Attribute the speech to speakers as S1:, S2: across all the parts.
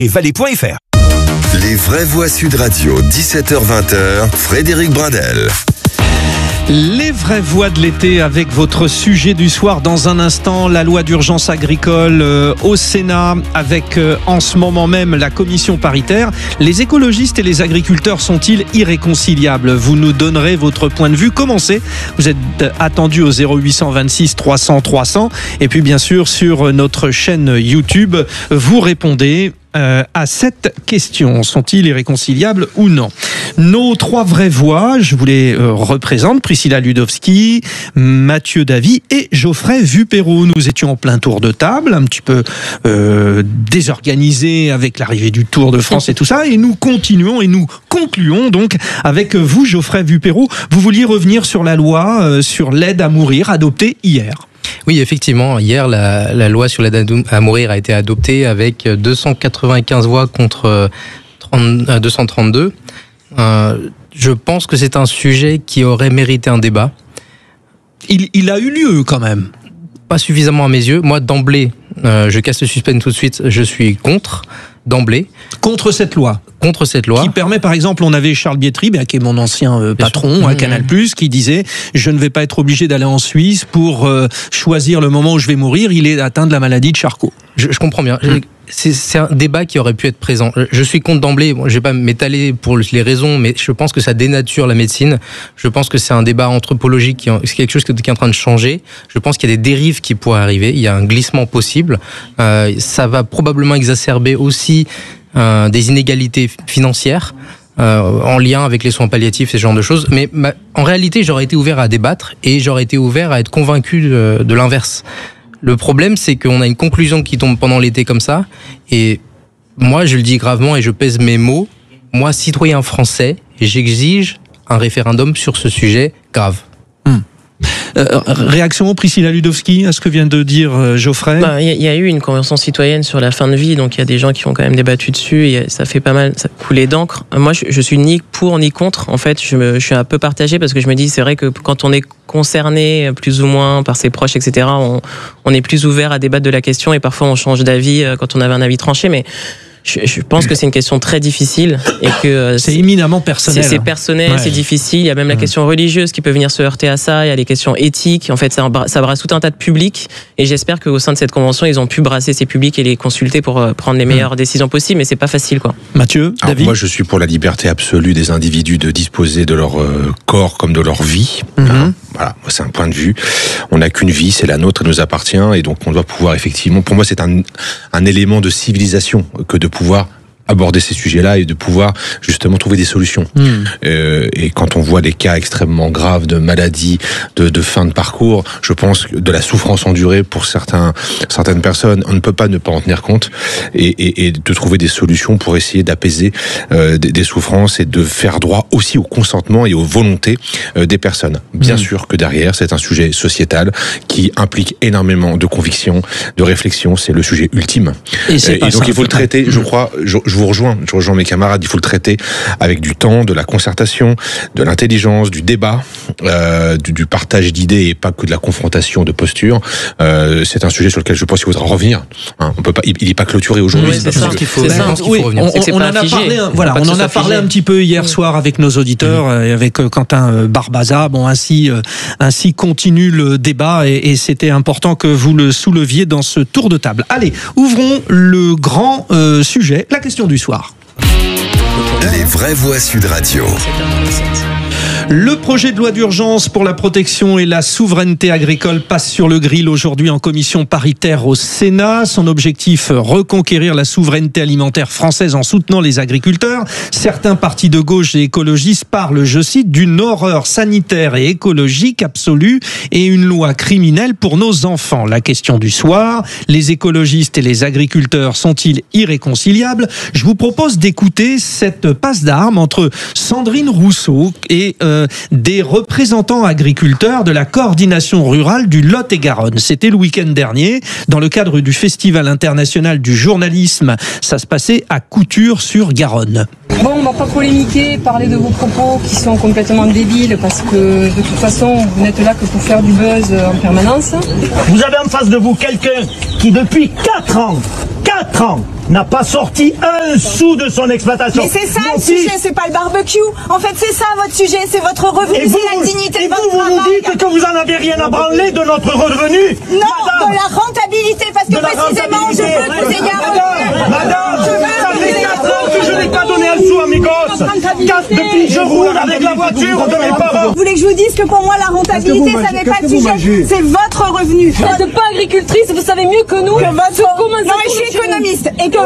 S1: et Valais.fr.
S2: Les vraies voix Sud Radio, 17h-20h, Frédéric Brindel.
S3: Les vraies voix de l'été avec votre sujet du soir dans un instant, la loi d'urgence agricole au Sénat avec en ce moment même la commission paritaire. Les écologistes et les agriculteurs sont-ils irréconciliables ? Vous nous donnerez votre point de vue. Commencez. Vous êtes attendu au 0826 300 300 et puis bien sûr sur notre chaîne YouTube, vous répondez à cette question. Sont-ils irréconciliables ou non ? Nos trois vraies voix, je vous les représente, Priscilla Ludowski, Mathieu Davy et Geoffrey Vupero. Nous étions en plein tour de table, un petit peu désorganisés avec l'arrivée du Tour de France et tout ça, et nous continuons et nous concluons donc avec vous, Geoffrey Vupero. Vous vouliez revenir sur la loi sur l'aide à mourir adoptée hier.
S4: Oui, effectivement, hier, la loi sur l'aide à mourir a été adoptée avec 295 voix contre 232. Je pense que c'est un sujet qui aurait mérité un débat.
S3: Il a eu lieu quand même.
S4: Pas suffisamment à mes yeux. Moi, d'emblée, je casse le suspense tout de suite, je suis contre, d'emblée.
S3: Contre cette loi.
S4: Contre cette loi.
S3: Qui permet, par exemple, on avait Charles Bietri, qui est mon ancien patron à Canal+, qui disait « Je ne vais pas être obligé d'aller en Suisse pour choisir le moment où je vais mourir, il est atteint de la maladie de Charcot. »
S4: Je comprends bien. C'est un débat qui aurait pu être présent. Je suis contre d'emblée, je ne vais pas m'étaler pour les raisons, mais je pense que ça dénature la médecine. Je pense que c'est un débat anthropologique, c'est quelque chose qui est en train de changer. Je pense qu'il y a des dérives qui pourraient arriver, il y a un glissement possible. Ça va probablement exacerber aussi des inégalités financières en lien avec les soins palliatifs, ce genre de choses. Mais en réalité, j'aurais été ouvert à débattre et j'aurais été ouvert à être convaincu de l'inverse. Le problème, c'est qu'on a une conclusion qui tombe pendant l'été comme ça. Et moi, je le dis gravement et je pèse mes mots. Moi, citoyen français, j'exige un référendum sur ce sujet grave.
S3: Réaction, Priscilla Ludowski, à ce que vient de dire Geoffrey.
S5: Il y a eu une convention citoyenne sur la fin de vie, donc il y a des gens qui ont quand même débattu dessus, et ça fait pas mal, ça coulait d'encre. Moi, je suis ni pour ni contre. En fait, je suis un peu partagé parce que je me dis, c'est vrai que quand on est concerné plus ou moins par ses proches, etc., on est plus ouvert à débattre de la question, et parfois on change d'avis quand on avait un avis tranché, mais je pense que c'est une question très difficile et que
S3: c'est éminemment personnel.
S5: C'est personnel, c'est difficile. Il y a même la question religieuse qui peut venir se heurter à ça. Il y a les questions éthiques. En fait, ça brasse tout un tas de publics. Et j'espère qu'au sein de cette convention, ils ont pu brasser ces publics et les consulter pour prendre les meilleures décisions possibles. Mais c'est pas facile, quoi.
S3: Mathieu, David.
S6: Moi, je suis pour la liberté absolue des individus de disposer de leur corps comme de leur vie. Voilà, moi, c'est un point de vue. On n'a qu'une vie, c'est la nôtre, elle nous appartient, et donc on doit pouvoir effectivement. Pour moi, c'est un élément de civilisation que de pouvoir aborder ces sujets-là et de pouvoir justement trouver des solutions. Et quand on voit des cas extrêmement graves de maladies, de fin de parcours, je pense que de la souffrance endurée pour certaines personnes, on ne peut pas ne pas en tenir compte et de trouver des solutions pour essayer d'apaiser des souffrances et de faire droit aussi au consentement et aux volontés des personnes. Bien sûr que derrière, c'est un sujet sociétal qui implique énormément de convictions, de réflexion, c'est le sujet ultime. Et donc il faut le traiter, je crois, je vous rejoins mes camarades, il faut le traiter avec du temps, de la concertation, de l'intelligence, du débat, du partage d'idées et pas que de la confrontation de postures. C'est un sujet sur lequel je pense qu'il faudra revenir. On peut pas, il n'est pas clôturé aujourd'hui.
S5: C'est ça qu'il faut revenir.
S3: On en a parlé, on en a parlé un petit peu hier soir avec nos auditeurs et avec Quentin Barbaza. Bon, ainsi continue le débat et c'était important que vous le souleviez dans ce tour de table. Allez, ouvrons le grand sujet, la question du soir.
S2: Les vraies voix Sud Radio.
S3: Le projet de loi d'urgence pour la protection et la souveraineté agricole passe sur le grill aujourd'hui en commission paritaire au Sénat. Son objectif, reconquérir la souveraineté alimentaire française en soutenant les agriculteurs. Certains partis de gauche et écologistes parlent, je cite, d'une horreur sanitaire et écologique absolue et une loi criminelle pour nos enfants. La question du soir, les écologistes et les agriculteurs sont-ils irréconciliables ? Je vous propose d'écouter cette passe d'armes entre Sandrine Rousseau et des représentants agriculteurs de la coordination rurale du Lot-et-Garonne. C'était le week-end dernier, dans le cadre du Festival international du journalisme. Ça se passait à Couture-sur-Garonne.
S7: Bon, on va pas polémiquer, parler de vos propos qui sont complètement débiles parce que de toute façon, vous n'êtes là que pour faire du buzz en permanence.
S8: Vous avez en face de vous quelqu'un qui depuis 4 ans,
S1: n'a pas sorti un sou de son exploitation.
S8: Mais c'est ça le sujet, c'est pas le barbecue. En fait, c'est ça votre sujet, c'est votre revenu, c'est la dignité de votre travail.
S1: Vous dites que vous en avez rien à branler de notre revenu.
S8: Non, de la rentabilité, parce que précisément, je veux que vous ayez un revenu.
S1: Madame, ça fait 4 ans que je n'ai pas donné un sou à mes gosses. Depuis je roule avec la voiture de mes parents.
S8: Vous voulez que je vous dise que pour moi, la rentabilité, ça n'est pas le sujet, c'est votre revenu.
S7: Vous n'êtes pas agricultrice, vous savez mieux que nous.
S8: Non, mais je suis économiste et que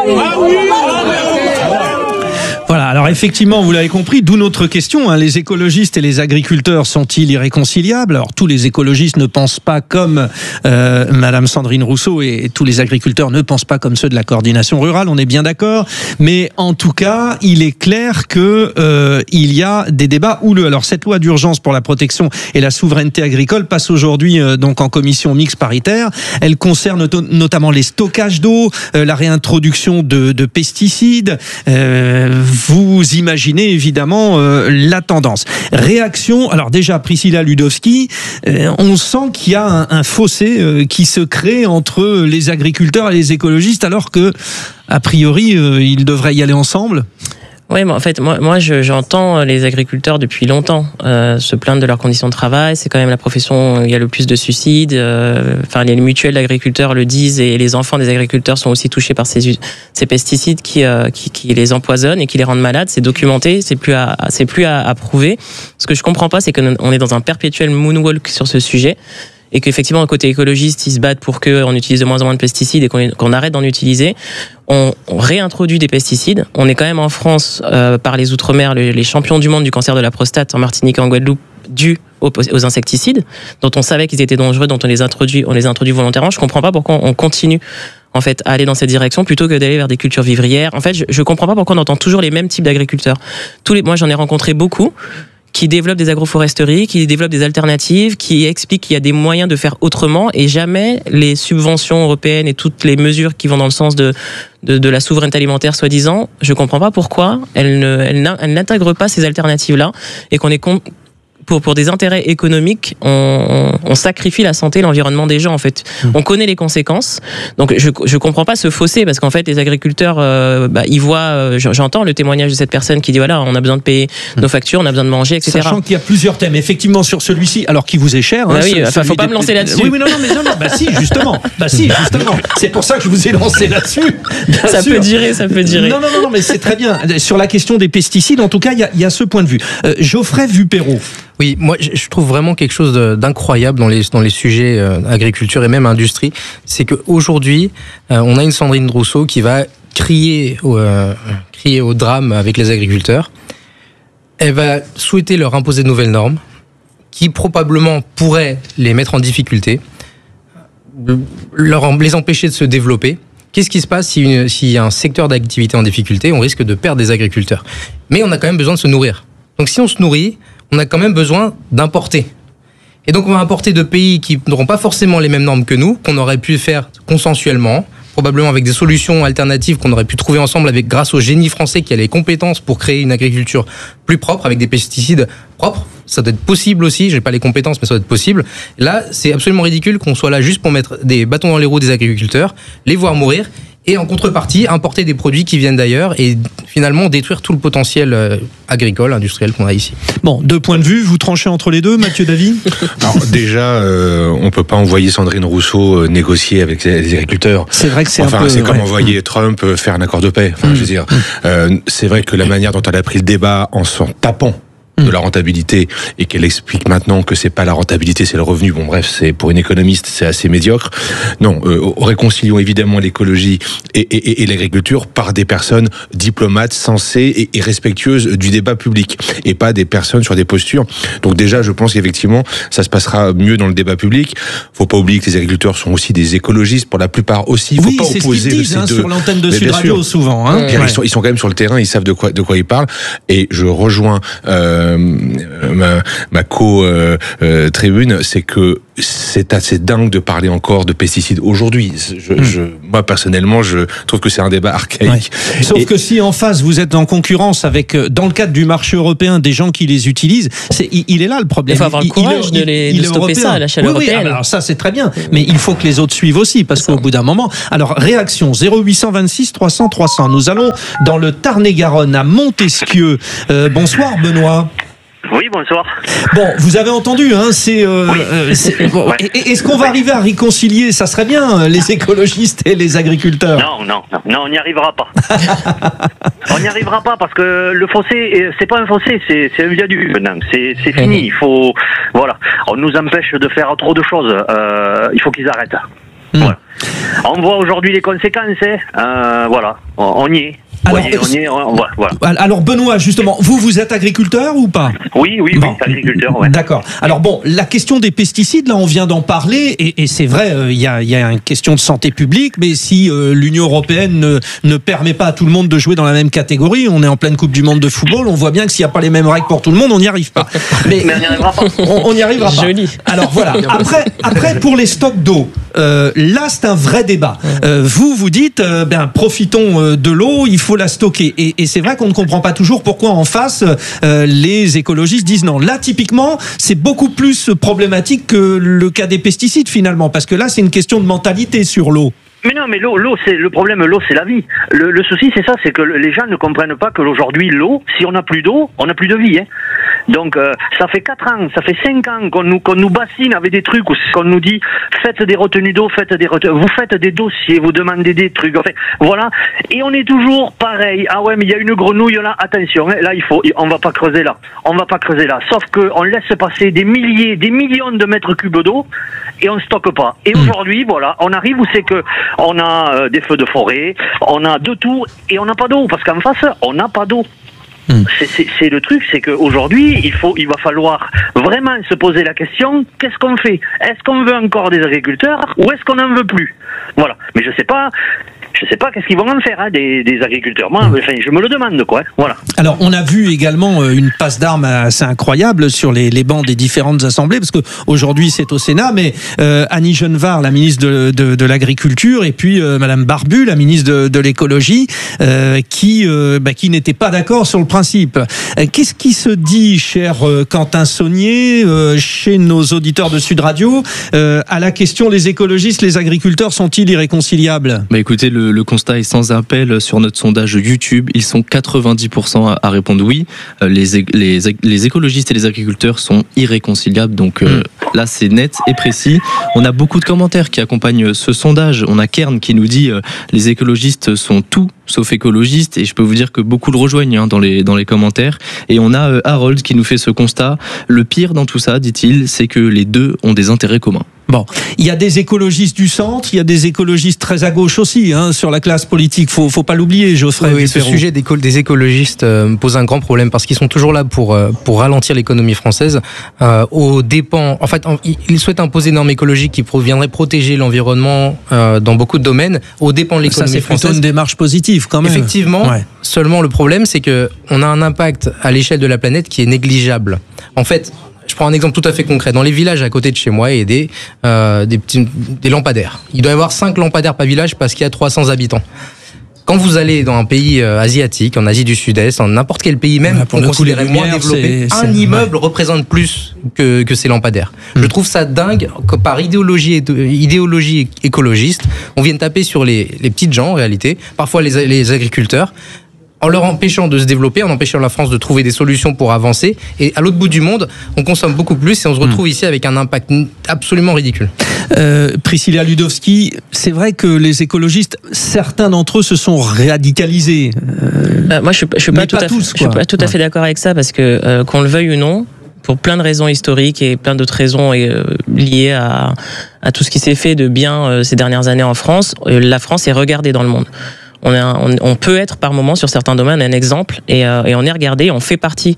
S3: Voilà, alors effectivement, vous l'avez compris, d'où notre question, hein, les écologistes et les agriculteurs sont-ils irréconciliables? Alors tous les écologistes ne pensent pas comme Madame Sandrine Rousseau et tous les agriculteurs ne pensent pas comme ceux de la coordination rurale, on est bien d'accord, mais en tout cas, il est clair que il y a des débats houleux. Alors cette loi d'urgence pour la protection et la souveraineté agricole passe aujourd'hui donc en commission mixte paritaire. Elle concerne notamment les stockages d'eau, la réintroduction de pesticides. Vous imaginez évidemment la tendance. Réaction, alors déjà Priscilla Ludowski, on sent qu'il y a un fossé qui se crée entre les agriculteurs et les écologistes alors que, a priori, ils devraient y aller ensemble.
S5: Oui, mais en fait, moi j'entends les agriculteurs depuis longtemps se plaindre de leurs conditions de travail. C'est quand même la profession où il y a le plus de suicides. Enfin, les mutuelles d'agriculteurs le disent et les enfants des agriculteurs sont aussi touchés par ces pesticides qui les empoisonnent et qui les rendent malades. C'est documenté, c'est plus à prouver. Ce que je comprends pas, c'est qu'on est dans un perpétuel moonwalk sur ce sujet. Et qu'effectivement, côté écologiste, ils se battent pour qu'on utilise de moins en moins de pesticides et qu'on arrête d'en utiliser. On réintroduit des pesticides. On est quand même en France, par les Outre-mer, les champions du monde du cancer de la prostate en Martinique et en Guadeloupe, dû aux insecticides, dont on savait qu'ils étaient dangereux, dont on les introduit volontairement. Je comprends pas pourquoi on continue en fait à aller dans cette direction plutôt que d'aller vers des cultures vivrières. En fait, je comprends pas pourquoi on entend toujours les mêmes types d'agriculteurs. Moi, j'en ai rencontré beaucoup qui développent des agroforesteries, qui développent des alternatives, qui expliquent qu'il y a des moyens de faire autrement et jamais les subventions européennes et toutes les mesures qui vont dans le sens de la souveraineté alimentaire soi-disant, je comprends pas pourquoi elles n'intègrent pas ces alternatives-là et qu'on est pour des intérêts économiques, on sacrifie la santé et l'environnement des gens en fait. On connaît les conséquences. Donc je comprends pas ce fossé parce qu'en fait les agriculteurs ils voient, j'entends le témoignage de cette personne qui dit voilà, on a besoin de payer nos factures, on a besoin de manger, etc.
S3: Sachant qu'il y a plusieurs thèmes effectivement sur celui-ci, alors qui vous est cher.
S5: Bah oui, faut pas me lancer là-dessus.
S3: Oui, mais non, bah si justement. C'est pour ça que je vous ai lancé là-dessus.
S5: Ça peut durer.
S3: Non, mais c'est très bien. Sur la question des pesticides, en tout cas, il y a ce point de vue. Geoffrey Vupero.
S4: Oui, moi je trouve vraiment quelque chose d'incroyable dans les sujets agriculture et même industrie, c'est qu'aujourd'hui on a une Sandrine Rousseau qui va crier au drame avec les agriculteurs. Elle va souhaiter leur imposer de nouvelles normes qui probablement pourraient les mettre en difficulté, les empêcher de se développer. Qu'est-ce qui se passe s'il y a un secteur d'activité en difficulté? On risque de perdre des agriculteurs. Mais on a quand même besoin de se nourrir. Donc si on se nourrit, on a quand même besoin d'importer. Et donc on va importer de pays qui n'auront pas forcément les mêmes normes que nous, qu'on aurait pu faire consensuellement, probablement avec des solutions alternatives qu'on aurait pu trouver ensemble grâce au génie français qui a les compétences pour créer une agriculture plus propre, avec des pesticides propres. Ça doit être possible aussi, j'ai pas les compétences, mais ça doit être possible. Là, c'est absolument ridicule qu'on soit là juste pour mettre des bâtons dans les roues des agriculteurs, les voir mourir, et en contrepartie, importer des produits qui viennent d'ailleurs et finalement détruire tout le potentiel agricole, industriel qu'on a ici.
S3: Bon, 2 points de vue, vous tranchez entre les deux, Mathieu Davy?
S6: Alors déjà, on peut pas envoyer Sandrine Rousseau négocier avec les agriculteurs.
S3: C'est vrai que c'est
S6: c'est comme envoyer Trump faire un accord de paix. Je veux dire, c'est vrai que la manière dont elle a pris le débat en s'en tapant de la rentabilité et qu'elle explique maintenant que c'est pas la rentabilité, c'est le revenu. Bon bref, c'est pour une économiste, c'est assez médiocre. Non, réconcilions évidemment l'écologie et l'agriculture par des personnes diplomates, sensées et respectueuses du débat public et pas des personnes sur des postures. Donc déjà, je pense qu'effectivement, ça se passera mieux dans le débat public. Faut pas oublier que les agriculteurs sont aussi des écologistes pour la plupart aussi. Faut pas opposer
S3: ce qu'ils disent, sur l'antenne de Sud Radio souvent. Hein.
S6: Ils sont quand même sur le terrain, ils savent de quoi ils parlent. Et je rejoins ma co-tribune, c'est que c'est assez dingue de parler encore de pesticides aujourd'hui. Moi, personnellement, je trouve que c'est un débat archaïque.
S3: Ouais. Sauf que si en face, vous êtes en concurrence avec, dans le cadre du marché européen, des gens qui les utilisent, il est là le problème.
S5: Il faut avoir le courage de stopper ça à l'échelle européenne.
S3: Alors ça, c'est très bien. Mais il faut que les autres suivent aussi, parce qu'au bout d'un moment... Alors, réaction 0826 300 300. Nous allons dans le Tarn-et-Garonne, à Montesquieu. Bonsoir, Benoît.
S9: Oui, bonsoir.
S3: Bon, vous avez entendu, hein,
S9: bon,
S3: ouais. Est-ce qu'on va arriver à réconcilier, ça serait bien, les écologistes et les agriculteurs?
S9: Non, on n'y arrivera pas. On n'y arrivera pas parce que le fossé, c'est pas un fossé, c'est un viaduc maintenant. C'est fini. Il faut, voilà. On nous empêche de faire trop de choses. Il faut qu'ils arrêtent. Voilà. On voit aujourd'hui les conséquences. Voilà, on y est.
S3: Alors Benoît, justement, vous êtes agriculteur ou pas?
S9: Oui, agriculteur, ouais.
S3: D'accord. Alors bon, la question des pesticides, là on vient d'en parler, et c'est vrai, il y a une question de santé publique, mais si l'Union européenne ne permet pas à tout le monde de jouer dans la même catégorie, on est en pleine Coupe du Monde de football, on voit bien que s'il n'y a pas les mêmes règles pour tout le monde, on n'y arrive pas.
S9: Mais on n'y arrivera pas.
S3: On n'y arrivera pas.
S5: Joli.
S3: Alors voilà, après pour les stocks d'eau, là c'est un vrai débat. Vous dites, profitons de l'eau, il faut la stocker. Et c'est vrai qu'on ne comprend pas toujours pourquoi en face, les écologistes disent non. Là, typiquement, c'est beaucoup plus problématique que le cas des pesticides finalement, parce que là, c'est une question de mentalité sur l'eau.
S9: Mais non, mais l'eau, c'est le problème. L'eau, c'est la vie. Le souci, c'est ça, c'est que les gens ne comprennent pas qu'aujourd'hui, l'eau, si on n'a plus d'eau, on n'a plus de vie. Hein. Donc, ça fait 4 ans, ça fait 5 ans qu'on nous bassine avec des trucs où qu'on nous dit faites des retenues d'eau, vous faites des dossiers, vous demandez des trucs. Enfin, voilà. Et on est toujours pareil. Ah ouais, mais il y a une grenouille là. Attention, hein, là, on va pas creuser là. Sauf que on laisse passer des millions de mètres cubes d'eau et on stocke pas. Et aujourd'hui, voilà, on arrive où c'est que on a des feux de forêt, on a de tout et on n'a pas d'eau parce qu'en face, on n'a pas d'eau. C'est le truc, c'est qu'aujourd'hui, il va falloir vraiment se poser la question, qu'est-ce qu'on fait? Est-ce qu'on veut encore des agriculteurs ou est-ce qu'on n'en veut plus? Voilà. Mais je sais pas qu'est-ce qu'ils vont en faire, hein, des agriculteurs. Moi, enfin, je me le demande, quoi. Voilà.
S3: Alors, on a vu également une passe d'armes assez incroyable sur les bancs des différentes assemblées, parce que aujourd'hui c'est au Sénat, mais Annie Genevard, la ministre de l'Agriculture, et puis Madame Barbu, la ministre de l'Écologie, qui n'étaient pas d'accord sur le principe. Qu'est-ce qui se dit, cher Quentin Saunier, chez nos auditeurs de Sud Radio, à la question les écologistes, les agriculteurs sont-ils irréconciliables?
S10: Écoutez, le constat est sans appel. Sur notre sondage YouTube, ils sont 90% à répondre oui. Les écologistes et les agriculteurs sont irréconciliables. Donc là, c'est net et précis. On a beaucoup de commentaires qui accompagnent ce sondage. On a Kern qui nous dit les écologistes sont tout sauf écologistes, et je peux vous dire que beaucoup le rejoignent dans les commentaires. Et on a Harold qui nous fait ce constat. Le pire dans tout ça, dit-il, c'est que les deux ont des intérêts communs.
S3: Bon, il y a des écologistes du centre, il y a des écologistes très à gauche aussi, hein, sur la classe politique. Faut pas l'oublier, Geoffrey.
S4: Oui, ce sujet des écologistes pose un grand problème parce qu'ils sont toujours là pour ralentir l'économie française aux dépens. En fait, ils souhaitent imposer des normes écologiques qui viendraient protéger l'environnement dans beaucoup de domaines aux dépens de l'économie française.
S3: Ça, c'est plutôt une démarche positive, quand même.
S4: Effectivement. Ouais. Seulement, le problème, c'est que on a un impact à l'échelle de la planète qui est négligeable. En fait. Je prends un exemple tout à fait concret. Dans les villages à côté de chez moi, il y a des lampadaires. Il doit y avoir 5 lampadaires par village parce qu'il y a 300 habitants. Quand vous allez dans un pays asiatique, en Asie du Sud-Est, en n'importe quel pays même, qu'on considérait moins développé, un immeuble représente plus que ces lampadaires. Je trouve ça dingue que par idéologie écologiste, on vienne taper sur les petites gens en réalité, parfois les agriculteurs, en leur empêchant de se développer, en empêchant la France de trouver des solutions pour avancer. Et à l'autre bout du monde, on consomme beaucoup plus et on se retrouve ici avec un impact absolument ridicule.
S3: Priscilla Ludowski, c'est vrai que les écologistes, certains d'entre eux se sont radicalisés.
S5: Moi, je suis pas tout à fait d'accord avec ça, parce que qu'on le veuille ou non, pour plein de raisons historiques et plein d'autres raisons liées à tout ce qui s'est fait de bien ces dernières années en France, la France est regardée dans le monde. On peut être par moment sur certains domaines un exemple et on est regardé, on fait partie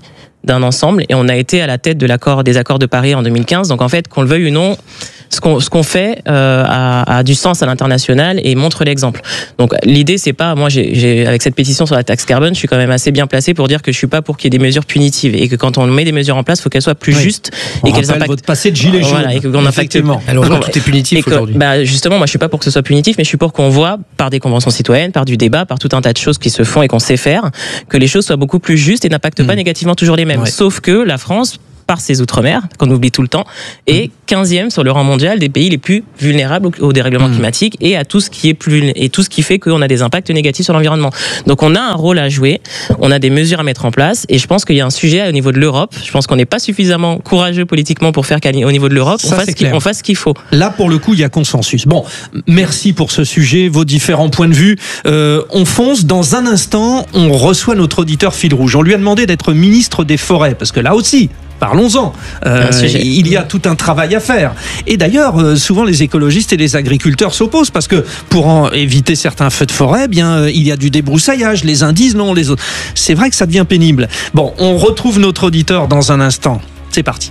S5: d'un ensemble et on a été à la tête des accords de Paris en 2015. Donc en fait, qu'on le veuille ou non, ce qu'on fait a du sens à l'international et montre l'exemple. Donc l'idée, c'est pas, moi avec cette pétition sur la taxe carbone, je suis quand même assez bien placé pour dire que je suis pas pour qu'il y ait des mesures punitives et que quand on met des mesures en place, il faut qu'elles soient plus justes et qu'elles impactent
S3: votre passé de gilet jaune.
S5: Voilà, et qu'on impacte.
S4: Alors tout est punitif aujourd'hui.
S5: Justement, moi je suis pas pour que ce soit punitif, mais je suis pour qu'on voit par des conventions citoyennes, par du débat, par tout un tas de choses qui se font et qu'on sait faire, que les choses soient beaucoup plus justes et n'impactent pas négativement toujours les mêmes. Ouais. Sauf que la France, par ses outre-mer, qu'on oublie tout le temps, est 15e sur le rang mondial des pays les plus vulnérables au dérèglement climatique et à tout ce qui fait qu'on a des impacts négatifs sur l'environnement. Donc on a un rôle à jouer, on a des mesures à mettre en place et je pense qu'il y a un sujet au niveau de l'Europe. Je pense qu'on n'est pas suffisamment courageux politiquement pour faire qu'au niveau de l'Europe, on fasse ce qu'il faut.
S3: Là, pour le coup, il y a consensus. Bon, merci pour ce sujet, vos différents points de vue. On fonce. Dans un instant, on reçoit notre auditeur fil rouge. On lui a demandé d'être ministre des Forêts, parce que là aussi, parlons-en. Il y a tout un travail à faire. Et d'ailleurs, souvent les écologistes et les agriculteurs s'opposent parce que pour éviter certains feux de forêt, il y a du débroussaillage. Les uns disent non, les autres. C'est vrai que ça devient pénible. Bon, on retrouve notre auditeur dans un instant. C'est parti.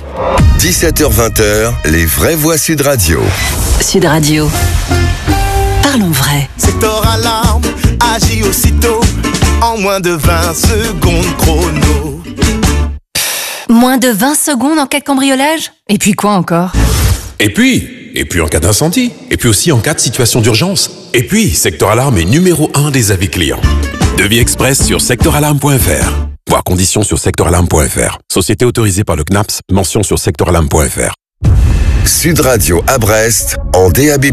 S2: 17h-20h, les vraies voix Sud Radio.
S11: Sud Radio. Parlons vrai.
S12: Secteur alarme, agit aussitôt, en moins de 20 secondes chrono.
S11: Moins de 20 secondes en cas de cambriolage ? Et puis quoi encore ?
S13: Et puis en cas d'incendie. Et puis aussi en cas de situation d'urgence. Et puis, Secteur Alarme est numéro 1 des avis clients. Devis express sur secteuralarme.fr. Voir conditions sur secteuralarme.fr. Société autorisée par le CNAPS, mention sur secteuralarme.fr.
S2: Sud Radio à Brest, en DAB+.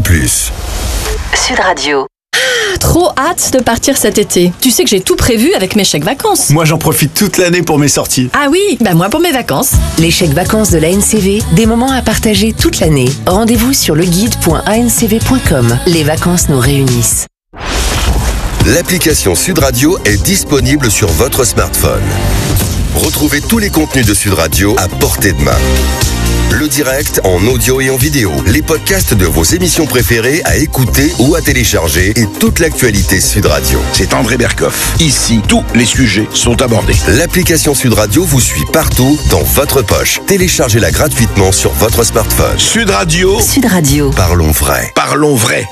S11: Sud Radio.
S14: Trop hâte de partir cet été. Tu sais que j'ai tout prévu avec mes chèques vacances.
S15: Moi, j'en profite toute l'année pour mes sorties.
S14: Ah oui, moi pour mes vacances.
S16: Les chèques vacances de l'ANCV, des moments à partager toute l'année. Rendez-vous sur leguide.ancv.com. Les vacances nous réunissent.
S2: L'application Sud Radio est disponible sur votre smartphone. Retrouvez tous les contenus de Sud Radio à portée de main. Le direct en audio et en vidéo, les podcasts de vos émissions préférées à écouter ou à télécharger et toute l'actualité Sud Radio.
S17: C'est André Berkoff. Ici, tous les sujets sont abordés.
S2: L'application Sud Radio vous suit partout, dans votre poche. Téléchargez-la gratuitement sur votre smartphone.
S17: Sud Radio.
S11: Sud Radio.
S2: Parlons vrai.
S17: Parlons vrai.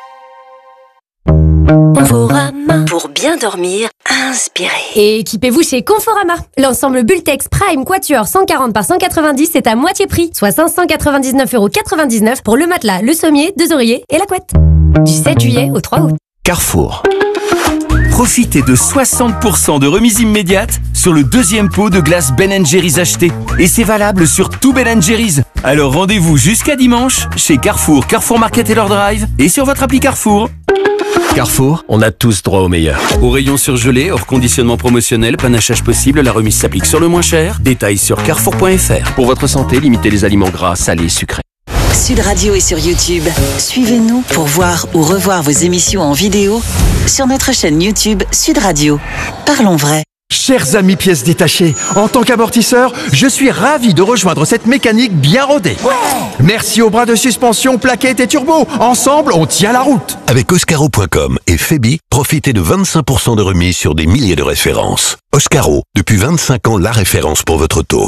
S11: Conforama. Pour bien dormir, inspirez.
S18: Et équipez-vous chez Conforama. L'ensemble Bultex Prime Quatuor 140 par 190 est à moitié prix, soit 599,99€ pour le matelas, le sommier, 2 oreillers et la couette. Du 7 juillet au 3 août.
S19: Carrefour. Profitez de 60% de remise immédiate sur le deuxième pot de glace Ben & Jerry's acheté. Et c'est valable sur tout Ben & Jerry's. Alors rendez-vous jusqu'à dimanche chez Carrefour, Carrefour Market et leur drive et sur votre appli Carrefour.
S20: Carrefour, on a tous droit au meilleur. Au rayon surgelé, hors conditionnement promotionnel, panachage possible, la remise s'applique sur le moins cher. Détails sur carrefour.fr. Pour votre santé, limitez les aliments gras, salés, sucrés.
S11: Sud Radio est sur YouTube. Suivez-nous pour voir ou revoir vos émissions en vidéo sur notre chaîne YouTube Sud Radio. Parlons vrai.
S15: Chers amis pièces détachées, en tant qu'amortisseur, je suis ravi de rejoindre cette mécanique bien rodée. Merci aux bras de suspension, plaquettes et turbo. Ensemble, on tient la route.
S2: Avec Oscaro.com et Febi, profitez de 25% de remise sur des milliers de références. Oscaro, depuis 25 ans, la référence pour votre auto.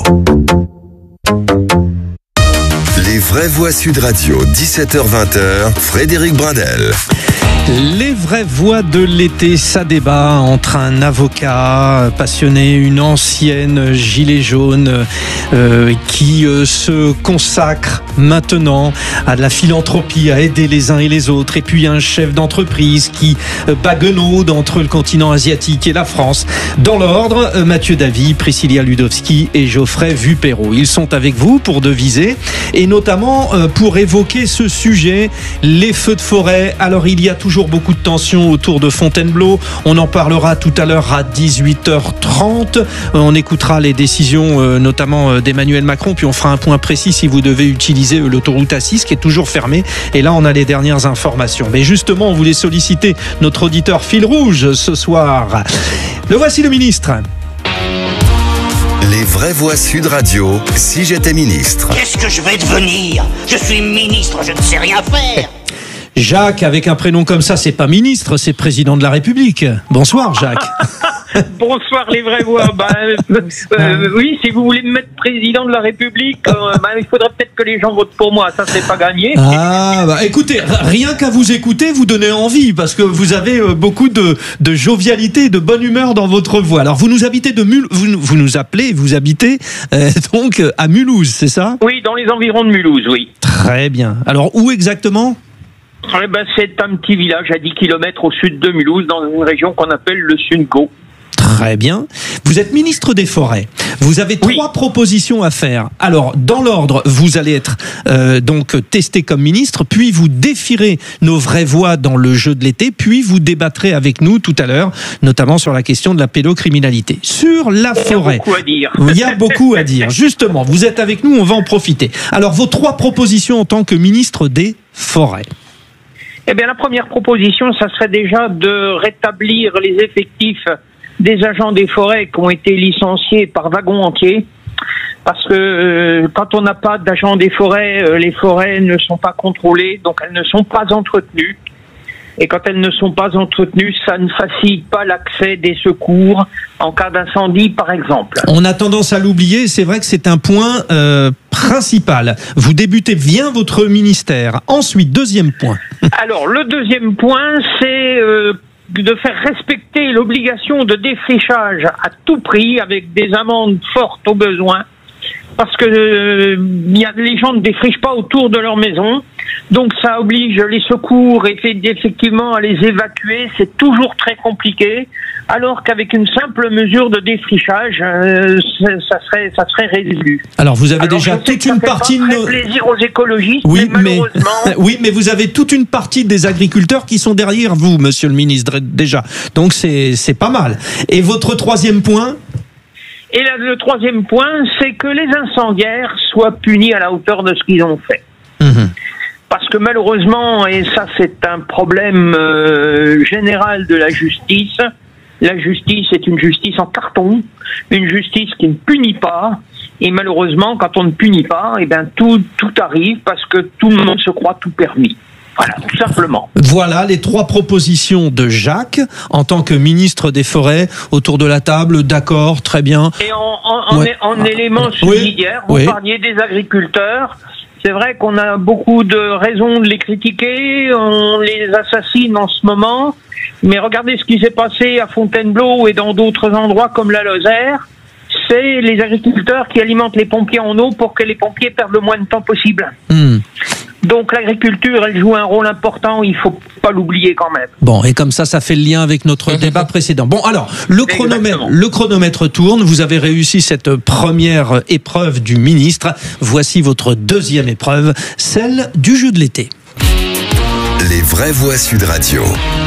S2: Les vraies voix Sud Radio, 17h-20h, Frédéric Brindel.
S3: Les vraies voix de l'été, ça débat entre un avocat passionné, une ancienne gilet jaune qui se consacre maintenant à de la philanthropie, à aider les uns et les autres, et puis un chef d'entreprise qui baguenaude entre le continent asiatique et la France. Dans l'ordre, Mathieu Davy, Priscilla Ludowski et Geoffrey Vupero. Ils sont avec vous pour deviser et notamment pour évoquer ce sujet, les feux de forêt. Alors il y a toujours beaucoup de tensions autour de Fontainebleau. On en parlera tout à l'heure à 18h30. On écoutera les décisions notamment d'Emmanuel Macron, puis on fera un point précis si vous devez utiliser l'autoroute A6 qui est toujours fermée. Et là, on a les dernières informations. Mais justement, on voulait solliciter notre auditeur fil rouge ce soir. Le voici, le ministre.
S2: Les vraies voix Sud Radio, si j'étais ministre.
S21: Qu'est-ce que je vais devenir ? Je suis ministre, je ne sais rien faire.
S3: Jacques, avec un prénom comme ça, c'est pas ministre, c'est président de la République. Bonsoir, Jacques.
S1: Bonsoir les vraies voix. Oui, si vous voulez me mettre président de la République, il faudrait peut-être que les gens votent pour moi. Ça, c'est pas gagné.
S3: Écoutez, rien qu'à vous écouter, vous donnez envie parce que vous avez beaucoup de jovialité et de bonne humeur dans votre voix. Alors, vous nous habitez vous nous appelez, vous habitez donc à Mulhouse, c'est ça?
S1: Oui, dans les environs de Mulhouse, oui.
S3: Très bien. Alors, où exactement?
S1: C'est un petit village à 10 km au sud de Mulhouse, dans une région qu'on appelle le Sunco.
S3: Très bien. Vous êtes ministre des Forêts. Vous avez 3 propositions à faire. Alors, dans l'ordre, vous allez être donc testé comme ministre, puis vous défierez nos vraies voix dans le jeu de l'été, puis vous débattrez avec nous tout à l'heure, notamment sur la question de la pédocriminalité. Sur la forêt.
S1: Il y a beaucoup à dire.
S3: Il y a beaucoup à dire. Justement, vous êtes avec nous, on va en profiter. Alors, vos 3 propositions en tant que ministre des Forêts.
S1: Eh bien, la première proposition, ça serait déjà de rétablir les effectifs des agents des forêts qui ont été licenciés par wagon entier. Parce que quand on n'a pas d'agents des forêts, les forêts ne sont pas contrôlées, donc elles ne sont pas entretenues. Et quand elles ne sont pas entretenues, ça ne facilite pas l'accès des secours en cas d'incendie, par exemple.
S3: On a tendance à l'oublier, c'est vrai que c'est un point principal. Vous débutez bien votre ministère. Ensuite, deuxième point.
S1: Alors, le deuxième point, c'est de faire respecter l'obligation de défrichage à tout prix avec des amendes fortes au besoin. Parce que les gens ne défrichent pas autour de leur maison. Donc ça oblige les secours effectivement à les évacuer. C'est toujours très compliqué. Alors qu'avec une simple mesure de défrichage, ça serait résolu.
S3: Alors vous avez déjà toute une partie de nos...
S1: plaisir aux écologistes,
S3: oui,
S1: mais malheureusement...
S3: Oui, mais vous avez toute une partie des agriculteurs qui sont derrière vous, monsieur le ministre, déjà. Donc c'est pas mal. Et votre troisième point ?
S1: Et là, le troisième point, c'est que les incendiaires soient punis à la hauteur de ce qu'ils ont fait. Parce que malheureusement, et ça c'est un problème général de la justice est une justice en carton, une justice qui ne punit pas, et malheureusement, quand on ne punit pas, eh ben tout arrive parce que tout le monde se croit tout permis. Voilà, tout simplement.
S3: Voilà les 3 propositions de Jacques en tant que ministre des Forêts autour de la table. D'accord, très bien.
S1: Et en élément subsidiaire, vous parliez des agriculteurs. C'est vrai qu'on a beaucoup de raisons de les critiquer. On les assassine en ce moment. Mais regardez ce qui s'est passé à Fontainebleau et dans d'autres endroits comme la Lozère. C'est les agriculteurs qui alimentent les pompiers en eau pour que les pompiers perdent le moins de temps possible. Donc l'agriculture, elle joue un rôle important, il ne faut pas l'oublier quand même.
S3: Bon, et comme ça fait le lien avec notre débat précédent. Bon, alors, le chronomètre tourne, vous avez réussi cette première épreuve du ministre. Voici votre deuxième épreuve, celle du jeu de l'été.
S2: Les vraies voix Sud Radio.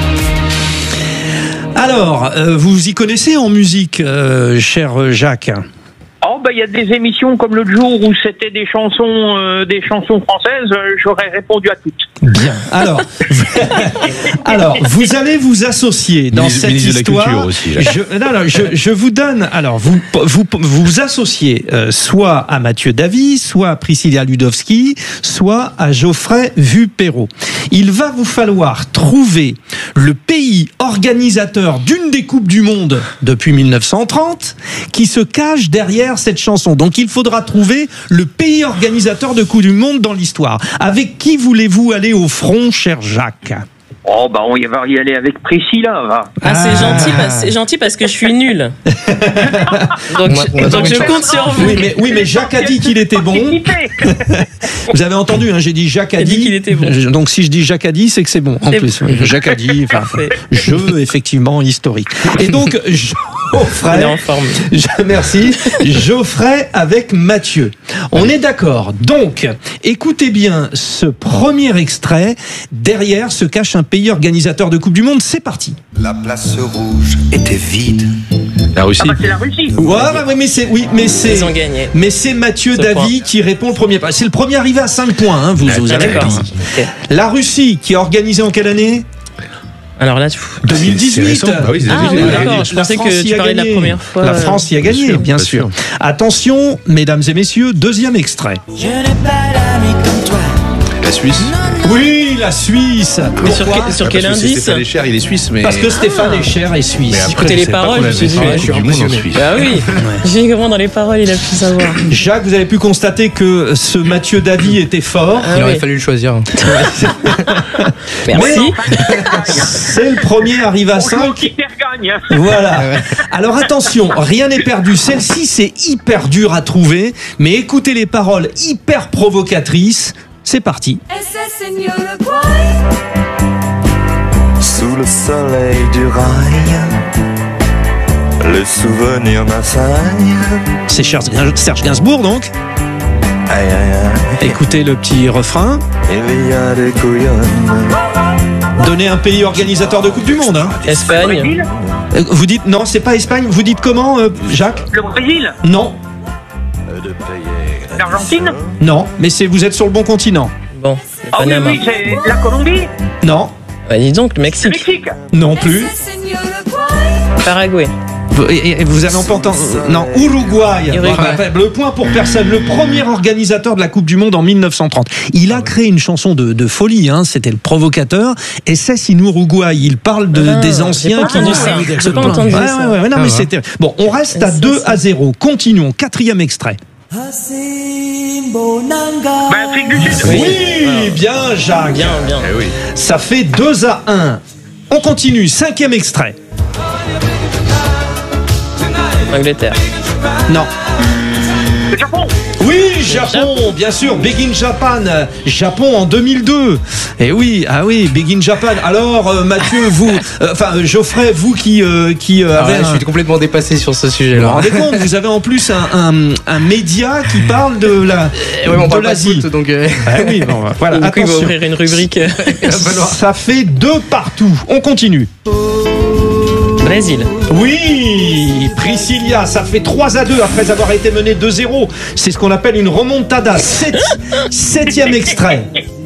S3: Alors, vous y connaissez en musique, cher Jacques ?
S1: Il y a des émissions comme l'autre jour où c'était des chansons françaises, j'aurais répondu à toutes.
S3: Bien. Alors, vous allez vous associer dans cette histoire. Aussi, je vous donne. Alors, vous associez soit à Mathieu Davy, soit à Priscilla Ludowski, soit à Geoffrey Vupero. Il va vous falloir trouver le pays organisateur d'une des Coupes du Monde depuis 1930 qui se cache derrière cette chanson. Donc il faudra trouver le pays organisateur de Coupe du Monde dans l'histoire. Avec qui voulez-vous aller au front, cher Jacques ?
S1: On va y aller avec Priscilla.
S5: C'est gentil parce que je suis nul. donc je compte sur vous.
S3: Oui, mais Jacques a dit qu'il était bon. Vous avez entendu, j'ai dit Jacques a dit qu'il était bon. Donc si je dis Jacques a dit, c'est que c'est bon. En plus, Jacques a dit, jeu effectivement historique. Et donc Geoffrey, merci. Geoffrey avec Mathieu. On est d'accord. Donc, écoutez bien ce premier extrait. Derrière se cache un pays organisateur de Coupe du Monde. C'est parti.
S12: La place rouge était vide.
S6: La Russie.
S1: C'est la Russie.
S5: Ils ont gagné.
S3: Mais c'est Mathieu Davy qui répond le premier. C'est le premier arrivé à 5 points. Vous avez dit. La Russie qui a organisé en quelle année ?
S5: Alors là,
S3: 2018.
S5: D'accord. Je pensais que tu parlais de la première fois.
S3: La France y a gagné, bien sûr. Attention, mesdames et messieurs, deuxième extrait.
S12: Je n'ai pas d'ami comme toi.
S6: La Suisse.
S3: Oui, la Suisse.
S5: Mais sur quel indice?
S6: Stéphane Echer, il est suisse, mais.
S3: Parce que Stéphane Echer est suisse.
S5: Écoutez les paroles, je suis
S6: du monde en Suisse.
S5: Ah oui, j'ai comment dans les paroles il a pu savoir.
S3: Jacques, vous avez pu constater que ce Mathieu Davy était fort.
S4: Il aurait fallu le choisir.
S5: Merci.
S3: C'est le premier, arrive à 5. Voilà. Alors attention, rien n'est perdu. Celle-ci, c'est hyper dur à trouver, mais écoutez les paroles hyper provocatrices. C'est parti.
S7: Sous le soleil du rail, le souvenir m'assaille.
S3: C'est Serge Gainsbourg donc.
S7: Aïe, aïe, aïe.
S3: Écoutez le petit refrain.
S7: Il y a des couillonnes.
S3: Donnez un pays organisateur de Coupe du Monde. Hein.
S5: Espagne.
S3: Vous dites non, c'est pas Espagne. Vous dites comment, Jacques?
S1: Le Brésil?
S3: Non.
S1: L'Argentine?
S3: Non, mais vous êtes sur le bon continent.
S5: Bon.
S1: Ah oui, oui, c'est la Colombie?
S3: Non.
S5: Bah, dis donc, le Mexique.
S1: Le Mexique?
S3: Non plus.
S5: Paraguay.
S3: Et vous avez pas entendu? Non, Uruguay. Le point pour personne. Le premier organisateur de la Coupe du Monde en 1930. Il a créé une chanson de folie. Hein. C'était le provocateur. SS in Uruguay. Il parle des anciens qui
S5: entendu ça. J'ai pas entendu ça.
S3: Non, mais c'était. Bon, on reste à 2-0. Continuons. 4e extrait.
S1: Afrique du Sud.
S3: Oui, bien, Jacques.
S5: Bien.
S6: Eh oui.
S3: Ça fait 2-1. On continue. 5e extrait.
S5: Angleterre.
S3: Non.
S1: Le Japon.
S3: Oui, Japon, bien sûr. Big in Japan. Japon en 2002. Et oui, Big in Japan. Alors, Mathieu, vous, Geoffrey, vous qui avez.
S4: Je suis complètement dépassé sur ce sujet-là.
S3: Vous vous rendez compte, vous avez en plus un média qui parle de l'Asie.
S4: Donc.
S3: Oui, bon, voilà.
S5: Du coup, il va
S3: attention.
S5: ouvrir une rubrique.
S3: Ça fait 2 partout. On continue.
S5: Brésil.
S3: Oui, Priscilla, ça fait 3-2 après avoir été mené 2-0. C'est ce qu'on appelle une remontada. 7e extrait.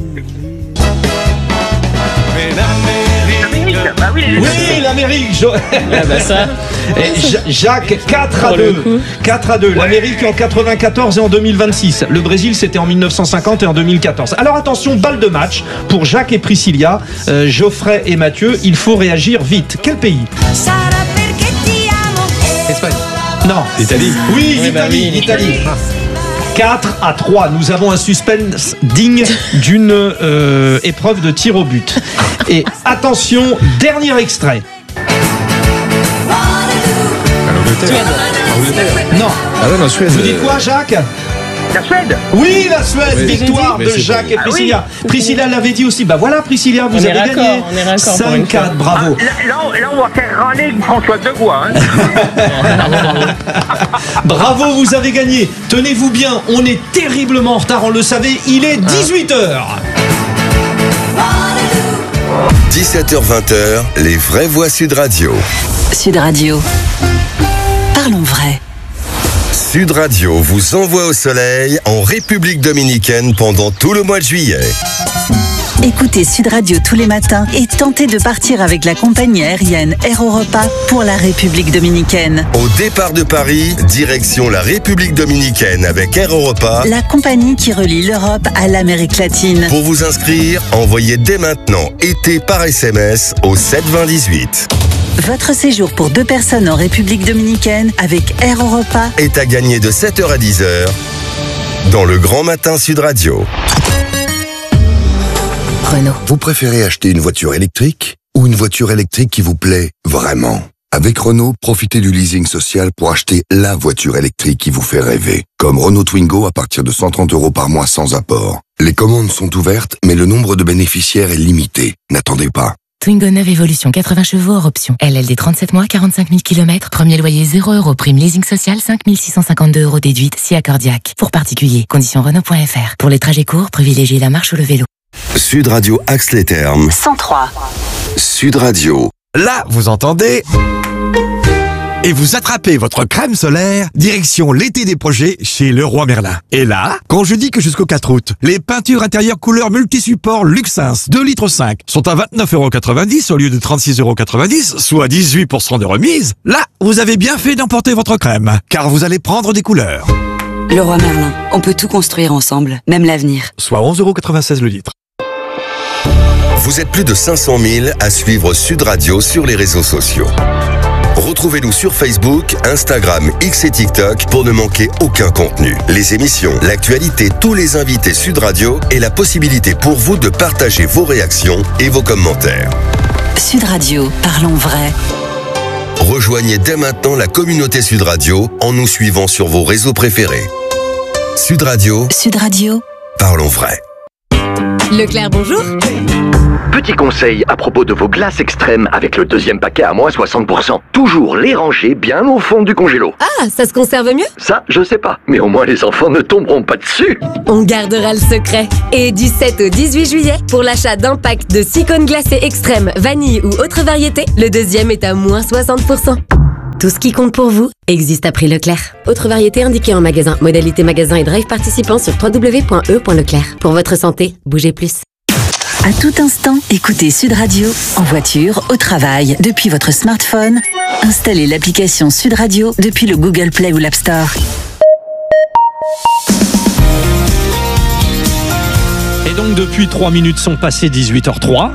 S1: Bah oui,
S3: l'Amérique.
S5: Ça.
S3: Et Jacques, 4-2. 4-2. L'Amérique en 94 et en 2026. Le Brésil, c'était en 1950 et en 2014. Alors attention, balle de match pour Jacques et Priscilla, Geoffrey et Mathieu. Il faut réagir vite. Quel pays?
S4: Espagne.
S3: Non.
S6: Italie.
S3: Oui, Italie. 4-3. Nous avons un suspense digne d'une épreuve de tir au but. Et attention, dernier extrait. Non.
S6: Ah ouais, non, Suède.
S3: Vous dites quoi, Jacques?
S1: La Suède.
S3: Oui, la Suède,
S6: Oui.
S3: victoire de Jacques et Priscilla. Priscilla l'avait dit aussi. Bah voilà, Priscilla, vous avez gagné.
S5: On est raccord.
S3: 5-4, bravo.
S1: Là, on va faire râler François Degois.
S3: Bravo, vous avez gagné. Tenez-vous bien, on est terriblement en retard, on le savait. Il est 18h.
S2: 17h-20h, les vraies voix Sud Radio.
S16: Sud Radio. Parlons vrai.
S2: Sud Radio vous envoie au soleil en République dominicaine pendant tout le mois de juillet.
S16: Écoutez Sud Radio tous les matins et tentez de partir avec la compagnie aérienne Air Europa pour la République dominicaine.
S2: Au départ de Paris, direction la République dominicaine avec Air Europa.
S16: La compagnie qui relie l'Europe à l'Amérique latine.
S2: Pour vous inscrire, envoyez dès maintenant été par SMS au 72018.
S16: Votre séjour pour 2 personnes en République dominicaine avec Air Europa
S2: est à gagner de 7h à 10h dans le Grand Matin Sud Radio.
S16: Renault.
S17: Vous préférez acheter une voiture électrique ou une voiture électrique qui vous plaît vraiment? Avec Renault, profitez du leasing social pour acheter la voiture électrique qui vous fait rêver. Comme Renault Twingo à partir de 130 € par mois sans apport. Les commandes sont ouvertes, mais le nombre de bénéficiaires est limité. N'attendez pas.
S22: Twingo 9 Evolution 80 chevaux hors option. LLD 37 mois, 45 000 km. Premier loyer 0 €. Prime leasing social 5 652 € déduite si accordiaque. Pour particuliers. Conditions Renault.fr. Pour les trajets courts, privilégiez la marche ou le vélo.
S2: Sud Radio axe les Thermes.
S16: 103.
S2: Sud Radio.
S15: Là, vous entendez? Et vous attrapez votre crème solaire, direction l'été des projets chez Leroy Merlin. Et là, quand je dis que jusqu'au 4 août, les peintures intérieures couleur multi-support Luxins 2,5 litres sont à 29,90 € au lieu de 36,90 €, soit 18% de remise, là, vous avez bien fait d'emporter votre crème, car vous allez prendre des couleurs.
S8: Leroy Merlin, on peut tout construire ensemble, même l'avenir.
S15: Soit 11,96 € le litre.
S2: Vous êtes plus de 500 000 à suivre Sud Radio sur les réseaux sociaux. Retrouvez-nous sur Facebook, Instagram, X et TikTok pour ne manquer aucun contenu. Les émissions, l'actualité, tous les invités Sud Radio et la possibilité pour vous de partager vos réactions et vos commentaires.
S11: Sud Radio, parlons vrai.
S2: Rejoignez dès maintenant la communauté Sud Radio en nous suivant sur vos réseaux préférés. Sud Radio.
S11: Sud Radio.
S2: Parlons vrai.
S18: Leclerc, bonjour.
S9: Petit conseil à propos de vos glaces extrêmes avec le deuxième paquet à moins 60%. Toujours les ranger bien au fond du congélo.
S18: Ah, ça se conserve mieux?
S9: Ça, je sais pas. Mais au moins les enfants ne tomberont pas dessus.
S18: On gardera le secret. Et du 7 au 18 juillet, pour l'achat d'un pack de 6 cônes glacés extrêmes, vanille ou autre variété, le deuxième est à moins 60%. Tout ce qui compte pour vous existe à prix Leclerc. Autre variété indiquée en magasin. Modalité magasin et drive participant sur www.e.leclerc. Pour votre santé, bougez plus.
S11: À tout instant, écoutez Sud Radio, en voiture, au travail, depuis votre smartphone. Installez l'application Sud Radio depuis le Google Play ou l'App Store.
S3: Et donc depuis 3 minutes sont passées 18h03.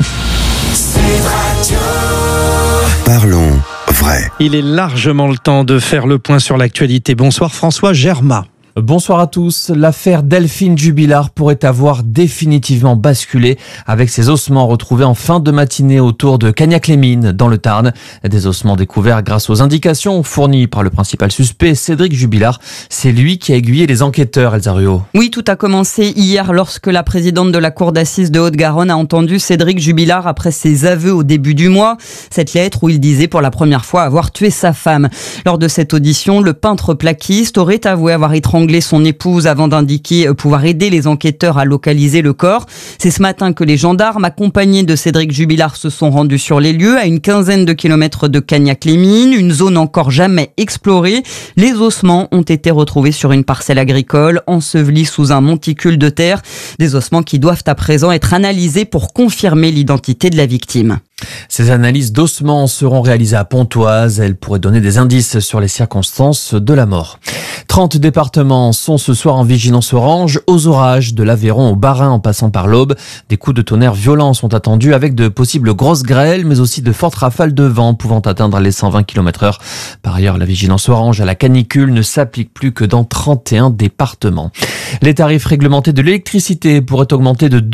S2: Parlons vrai.
S3: Il est largement le temps de faire le point sur l'actualité. Bonsoir François Germain.
S23: Bonsoir à tous. L'affaire Delphine Jubilard pourrait avoir définitivement basculé avec ses ossements retrouvés en fin de matinée autour de Cagnac-les-Mines dans le Tarn. Des ossements découverts grâce aux indications fournies par le principal suspect, Cédric Jubilard. C'est lui qui a aiguillé les enquêteurs, Elsa Ruot.
S24: Oui, tout a commencé hier lorsque la présidente de la cour d'assises de Haute-Garonne a entendu Cédric Jubilard après ses aveux au début du mois. Cette lettre où il disait pour la première fois avoir tué sa femme. Lors de cette audition, le peintre plaquiste aurait avoué avoir étranglé son épouse avant d'indiquer pouvoir aider les enquêteurs à localiser le corps. C'est ce matin que les gendarmes, accompagnés de Cédric Jubilard, se sont rendus sur les lieux, à une quinzaine de kilomètres de Cagnac-les-Mines, une zone encore jamais explorée. Les ossements ont été retrouvés sur une parcelle agricole, ensevelis sous un monticule de terre. Des ossements qui doivent à présent être analysés pour confirmer l'identité de la victime.
S23: Ces analyses d'ossements seront réalisées à Pontoise. Elles pourraient donner des indices sur les circonstances de la mort. 30 départements sont ce soir en vigilance orange aux orages, de l'Aveyron au Bas-Rhin en passant par l'Aube. Des coups de tonnerre violents sont attendus avec de possibles grosses grêles, mais aussi de fortes rafales de vent pouvant atteindre les 120 km/h. Par ailleurs, la vigilance orange à la canicule ne s'applique plus que dans 31 départements. Les tarifs réglementés de l'électricité pourraient augmenter de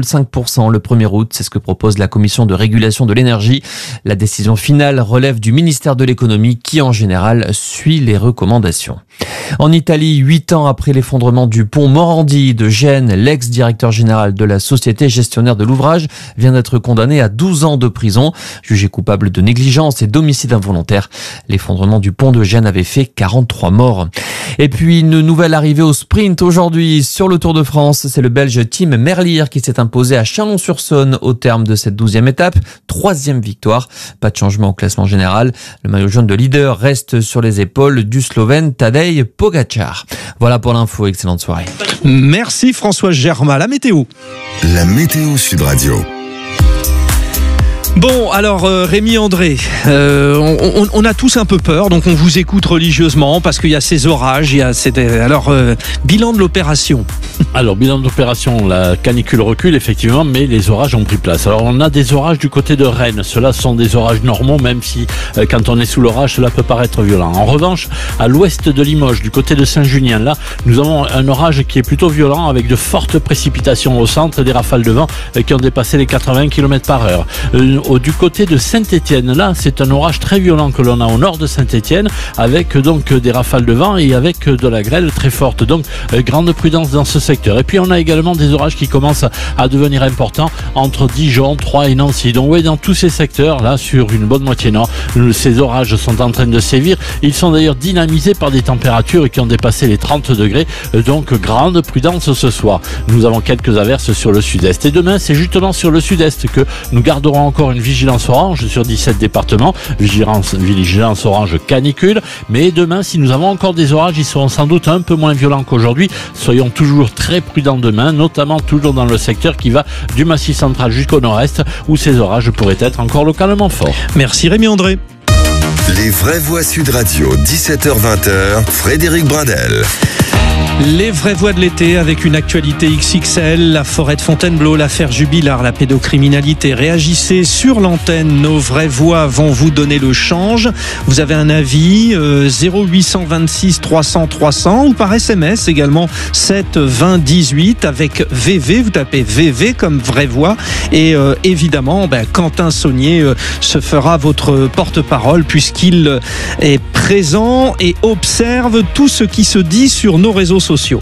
S23: 2,5% le 1er août. C'est ce que propose la Commission de régulation de l'énergie. La décision finale relève du ministère de l'économie qui, en général, suit les recommandations. En Italie, 8 ans après l'effondrement du pont Morandi de Gênes, l'ex-directeur général de la société gestionnaire de l'ouvrage vient d'être condamné à 12 ans de prison, jugé coupable de négligence et d'homicide involontaire. L'effondrement du pont de Gênes avait fait 43 morts. Et puis une nouvelle arrivée au sprint aujourd'hui sur le Tour de France. C'est le Belge Tim Merlier qui s'est imposé à Chalon-sur-Saône au terme de cette 12e étape. 3e victoire. Pas de changement au classement général. Le maillot jaune de leader reste sur les épaules du Slovène Tadej Pogačar. Voilà pour l'info. Excellente soirée.
S3: Merci François Germain. La météo.
S2: La météo Sud Radio.
S3: Bon, alors Rémi André, on a tous un peu peur, donc on vous écoute religieusement parce qu'il y a ces orages, alors bilan de l'opération.
S25: Alors bilan de l'opération, la canicule recule effectivement, mais les orages ont pris place. Alors on a des orages du côté de Rennes, ceux-là sont des orages normaux, même si quand on est sous l'orage, cela peut paraître violent. En revanche, à l'ouest de Limoges, du côté de Saint-Junien, là, nous avons un orage qui est plutôt violent avec de fortes précipitations au centre, des rafales de vent qui ont dépassé les 80 km/h. Du côté de Saint-Étienne, là, c'est un orage très violent que l'on a au nord de Saint-Étienne, avec donc des rafales de vent et avec de la grêle très forte. Donc, grande prudence dans ce secteur. Et puis, on a également des orages qui commencent à devenir importants entre Dijon, Troyes et Nancy. Donc, oui, dans tous ces secteurs, là, sur une bonne moitié nord, ces orages sont en train de sévir. Ils sont d'ailleurs dynamisés par des températures qui ont dépassé les 30 degrés. Donc, grande prudence ce soir. Nous avons quelques averses sur le sud-est. Et demain, c'est justement sur le sud-est que nous garderons encore une vigilance orange sur 17 départements, vigilance orange canicule, mais demain, si nous avons encore des orages, ils seront sans doute un peu moins violents qu'aujourd'hui. Soyons toujours très prudents demain, notamment toujours dans le secteur qui va du Massif central jusqu'au nord-est, où ces orages pourraient être encore localement forts.
S3: Merci Rémi André.
S2: Les vraies voix Sud Radio, 17h-20h, Frédéric Brindel.
S3: Les vraies voix de l'été avec une actualité XXL, la forêt de Fontainebleau, l'affaire Jubilard, la pédocriminalité. Réagissez sur l'antenne, nos vraies voix vont vous donner le change. Vous avez un avis, 0826 300 300 ou par SMS également 7 20 18 avec VV, vous tapez VV comme vraie voix et évidemment Quentin Saunier se fera votre porte-parole puisqu'il est présent et observe tout ce qui se dit sur nos réseaux sociaux.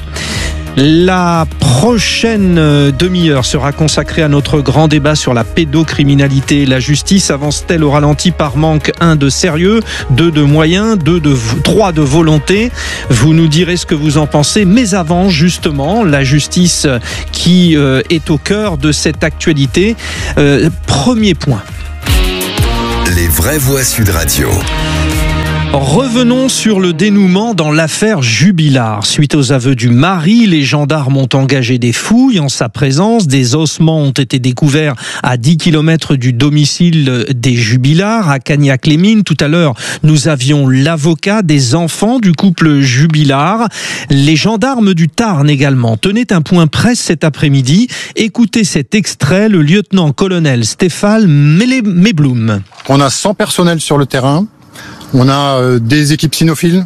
S3: La prochaine demi-heure sera consacrée à notre grand débat sur la pédocriminalité. La justice avance-t-elle au ralenti par manque 1 de sérieux, 2 de moyens, 3 de volonté? Vous nous direz ce que vous en pensez. Mais avant, justement, la justice qui est au cœur de cette actualité. Premier point.
S2: Les vraies voix Sud Radio.
S3: Revenons sur le dénouement dans l'affaire Jubilard. Suite aux aveux du mari, les gendarmes ont engagé des fouilles en sa présence. Des ossements ont été découverts à 10 km du domicile des Jubilard, à Cagnac-les-Mines. Tout à l'heure, nous avions l'avocat des enfants du couple Jubilard. Les gendarmes du Tarn également tenaient un point presse cet après-midi. Écoutez cet extrait, le lieutenant-colonel Stéphane Mebloum.
S10: On a 100 personnels sur le terrain. On a des équipes cynophiles,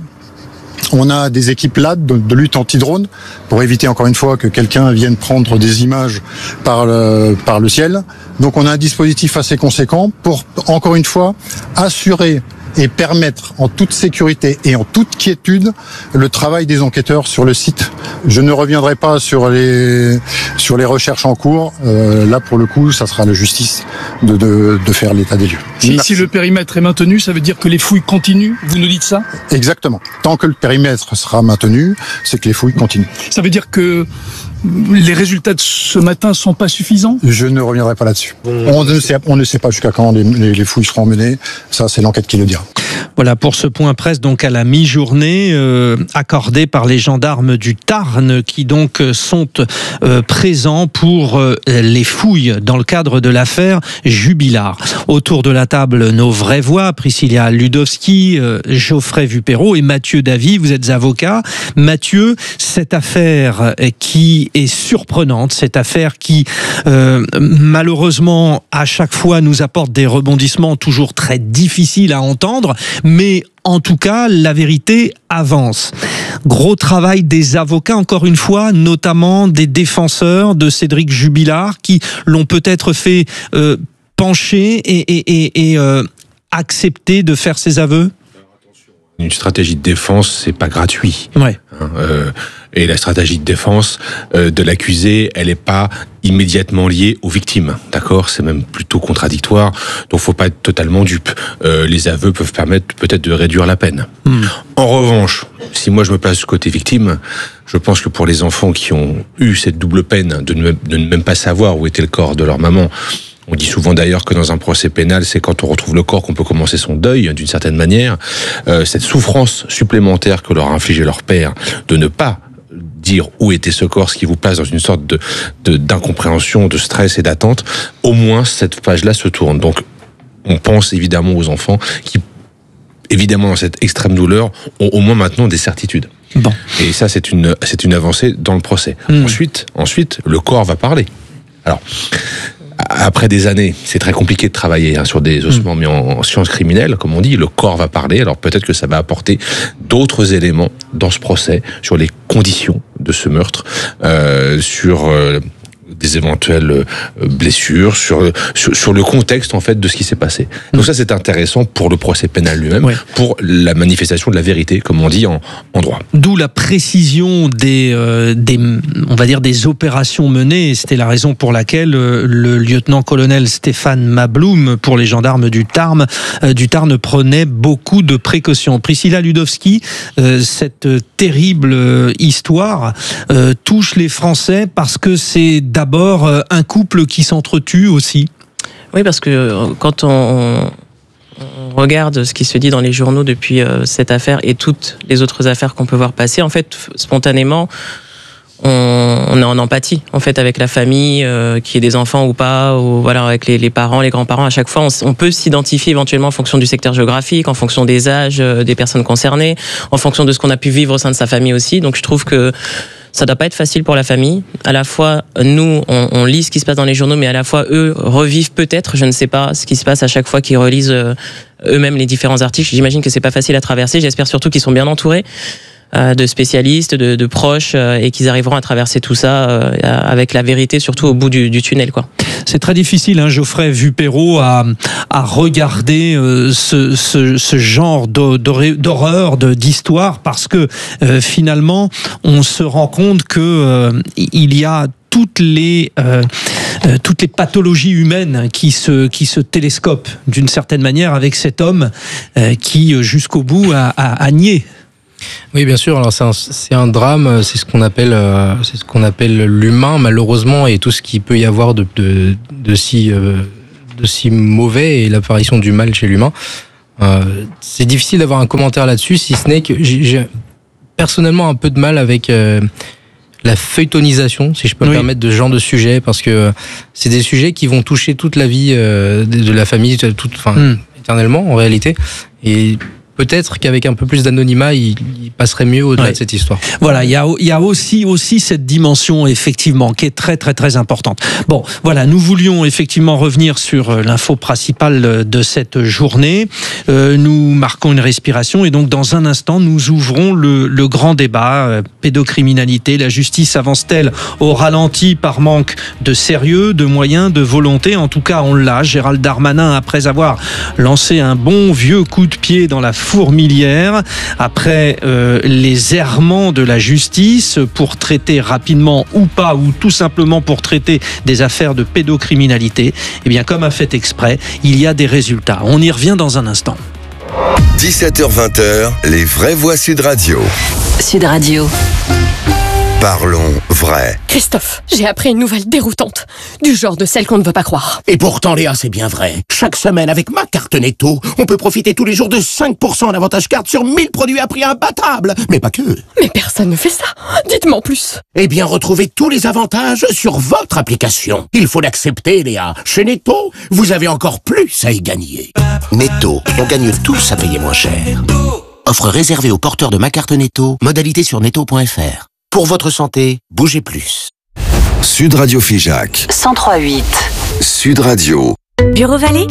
S10: on a des équipes LAD de lutte anti-drone pour éviter encore une fois que quelqu'un vienne prendre des images par le ciel. Donc on a un dispositif assez conséquent pour encore une fois assurer et permettre en toute sécurité et en toute quiétude le travail des enquêteurs sur le site. Je ne reviendrai pas sur les recherches en cours. Là, pour le coup, ça sera à la justice de faire l'état des lieux.
S13: Si le périmètre est maintenu, ça veut dire que les fouilles continuent? Vous nous dites ça?
S10: Exactement. Tant que le périmètre sera maintenu, c'est que les fouilles continuent.
S13: Ça veut dire que les résultats de ce matin sont pas suffisants?
S10: Je ne reviendrai pas là-dessus. On ne sait pas jusqu'à quand les fouilles seront menées. Ça, c'est l'enquête qui le dira.
S3: Voilà pour ce point presse donc à la mi-journée accordé par les gendarmes du Tarn qui donc sont présents pour les fouilles dans le cadre de l'affaire Jubilard. Autour de la table, nos vraies voix, Priscilla Ludowski, Geoffrey Vupero et Mathieu Davy. Vous êtes avocat. Mathieu, cette affaire qui est surprenante, cette affaire qui malheureusement à chaque fois nous apporte des rebondissements toujours très difficiles à entendre, mais en tout cas, la vérité avance. Gros travail des avocats, encore une fois, notamment des défenseurs de Cédric Jubilard, qui l'ont peut-être fait pencher et accepter de faire ses aveux.
S6: Une stratégie de défense, c'est pas gratuit.
S3: Ouais.
S6: Et la stratégie de défense de l'accusé, elle est pas immédiatement liée aux victimes. D'accord? C'est même plutôt contradictoire. Donc, faut pas être totalement dupe. Les aveux peuvent permettre peut-être de réduire la peine. En revanche, si moi je me place du côté victime, je pense que pour les enfants qui ont eu cette double peine de ne même pas savoir où était le corps de leur maman. On dit souvent d'ailleurs que dans un procès pénal, c'est quand on retrouve le corps qu'on peut commencer son deuil, d'une certaine manière. Cette souffrance supplémentaire que leur a infligé leur père, de ne pas dire où était ce corps, ce qui vous place dans une sorte d'incompréhension, de stress et d'attente, au moins cette page-là se tourne. Donc, on pense évidemment aux enfants qui, évidemment dans cette extrême douleur, ont au moins maintenant des certitudes.
S3: Bon.
S6: Et ça, c'est une avancée dans le procès. Ensuite, le corps va parler. Alors, après des années, c'est très compliqué de travailler sur des ossements, mais en sciences criminelles, comme on dit, le corps va parler. Alors peut-être que ça va apporter d'autres éléments dans ce procès sur les conditions de ce meurtre, sur des éventuelles blessures, sur le contexte en fait de ce qui s'est passé. Donc ça, c'est intéressant pour le procès pénal lui-même, pour la manifestation de la vérité, comme on dit en droit.
S3: D'où la précision des opérations menées. C'était la raison pour laquelle le lieutenant-colonel Stéphane Mebloum pour les gendarmes du Tarn prenait beaucoup de précautions. Priscilla Ludowski, cette terrible histoire touche les Français parce que c'est d'abord un couple qui s'entretue aussi.
S5: Oui, parce que quand on regarde ce qui se dit dans les journaux depuis cette affaire et toutes les autres affaires qu'on peut voir passer, en fait, spontanément, on est en empathie en fait avec la famille, qui ait des enfants ou pas, ou voilà, avec les parents, les grands-parents. À chaque fois, on peut s'identifier éventuellement en fonction du secteur géographique, en fonction des âges des personnes concernées, en fonction de ce qu'on a pu vivre au sein de sa famille aussi. Donc je trouve que ça doit pas être facile pour la famille. À la fois, nous, on lit ce qui se passe dans les journaux, mais à la fois, eux revivent peut-être, je ne sais pas, ce qui se passe à chaque fois qu'ils relisent eux-mêmes les différents articles. J'imagine que c'est pas facile à traverser. J'espère surtout qu'ils sont bien entourés de spécialistes, de proches, et qu'ils arriveront à traverser tout ça avec la vérité, surtout au bout du tunnel, quoi.
S3: C'est très difficile, Geoffrey Vuperraud, à regarder ce genre d'horreur, d'histoire, parce que finalement, on se rend compte que il y a toutes les pathologies humaines qui se télescopent d'une certaine manière avec cet homme qui jusqu'au bout a nié.
S4: Oui, bien sûr. Alors c'est un drame. C'est ce qu'on appelle l'humain, malheureusement, et tout ce qu'il peut y avoir de si mauvais, et l'apparition du mal chez l'humain. C'est difficile d'avoir un commentaire là-dessus, si ce n'est que j'ai personnellement un peu de mal avec la feuilletonisation, si je peux me permettre, de ce genre de sujet, parce que c'est des sujets qui vont toucher toute la vie de la famille, éternellement en réalité. Et peut-être qu'avec un peu plus d'anonymat, il passerait mieux au-delà de cette histoire. Voilà, il y a aussi cette dimension, effectivement, qui est très, très, très importante. Bon, voilà, nous voulions effectivement revenir sur l'info principale de cette journée. Nous marquons une respiration et donc, dans un instant, nous ouvrons le grand débat. Pédocriminalité, la justice avance-t-elle au ralenti par manque de sérieux, de moyens, de volonté? En tout cas, on l'a. Gérald Darmanin, après avoir lancé un bon vieux coup de pied dans la fourmilière, après les errements de la justice pour traiter rapidement ou pas, ou tout simplement pour traiter des affaires de pédocriminalité, eh bien, comme a fait exprès, il y a des résultats. On y revient dans un instant.
S2: 17h-20h, les vraies voix Sud Radio.
S11: Sud Radio.
S2: Parlons vrai.
S12: Christophe, j'ai appris une nouvelle déroutante, du genre de celle qu'on ne veut pas croire.
S14: Et pourtant, Léa, c'est bien vrai. Chaque semaine, avec ma carte Netto, on peut profiter tous les jours de 5% en avantage carte sur 1000 produits à prix imbattable. Mais pas que.
S12: Mais personne ne fait ça. Dites-moi en plus.
S14: Eh bien, retrouvez tous les avantages sur votre application. Il faut l'accepter, Léa. Chez Netto, vous avez encore plus à y gagner. Netto, on gagne tous à payer moins cher. Offre réservée aux porteurs de ma carte Netto. Modalité sur netto.fr. Pour votre santé, bougez plus.
S2: Sud Radio Figeac.
S11: 103.8.
S2: Sud Radio.
S11: Bureau Vallée.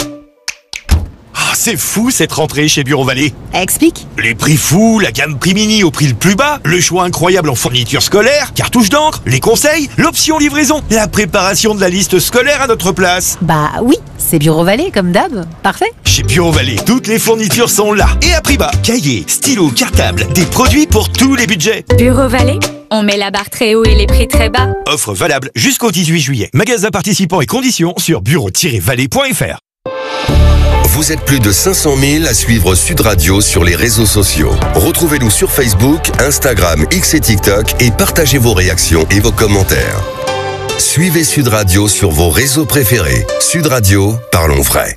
S19: Ah, c'est fou cette rentrée chez Bureau Vallée.
S11: Explique.
S19: Les prix fous, la gamme prix mini au prix le plus bas, le choix incroyable en fournitures scolaires, cartouches d'encre, les conseils, l'option livraison, la préparation de la liste scolaire à notre place.
S11: Bah oui, c'est Bureau Vallée comme d'hab. Parfait.
S19: Chez Bureau Vallée, toutes les fournitures sont là et à prix bas. Cahiers, stylos, cartables, des produits pour tous les budgets.
S18: Bureau Vallée, on met la barre très haut et les prix très bas.
S19: Offre valable jusqu'au 18 juillet. Magasin participants et conditions sur bureau-vallée.fr.
S2: Vous êtes plus de 500 000 à suivre Sud Radio sur les réseaux sociaux. Retrouvez-nous sur Facebook, Instagram, X et TikTok et partagez vos réactions et vos commentaires. Suivez Sud Radio sur vos réseaux préférés. Sud Radio, parlons vrai.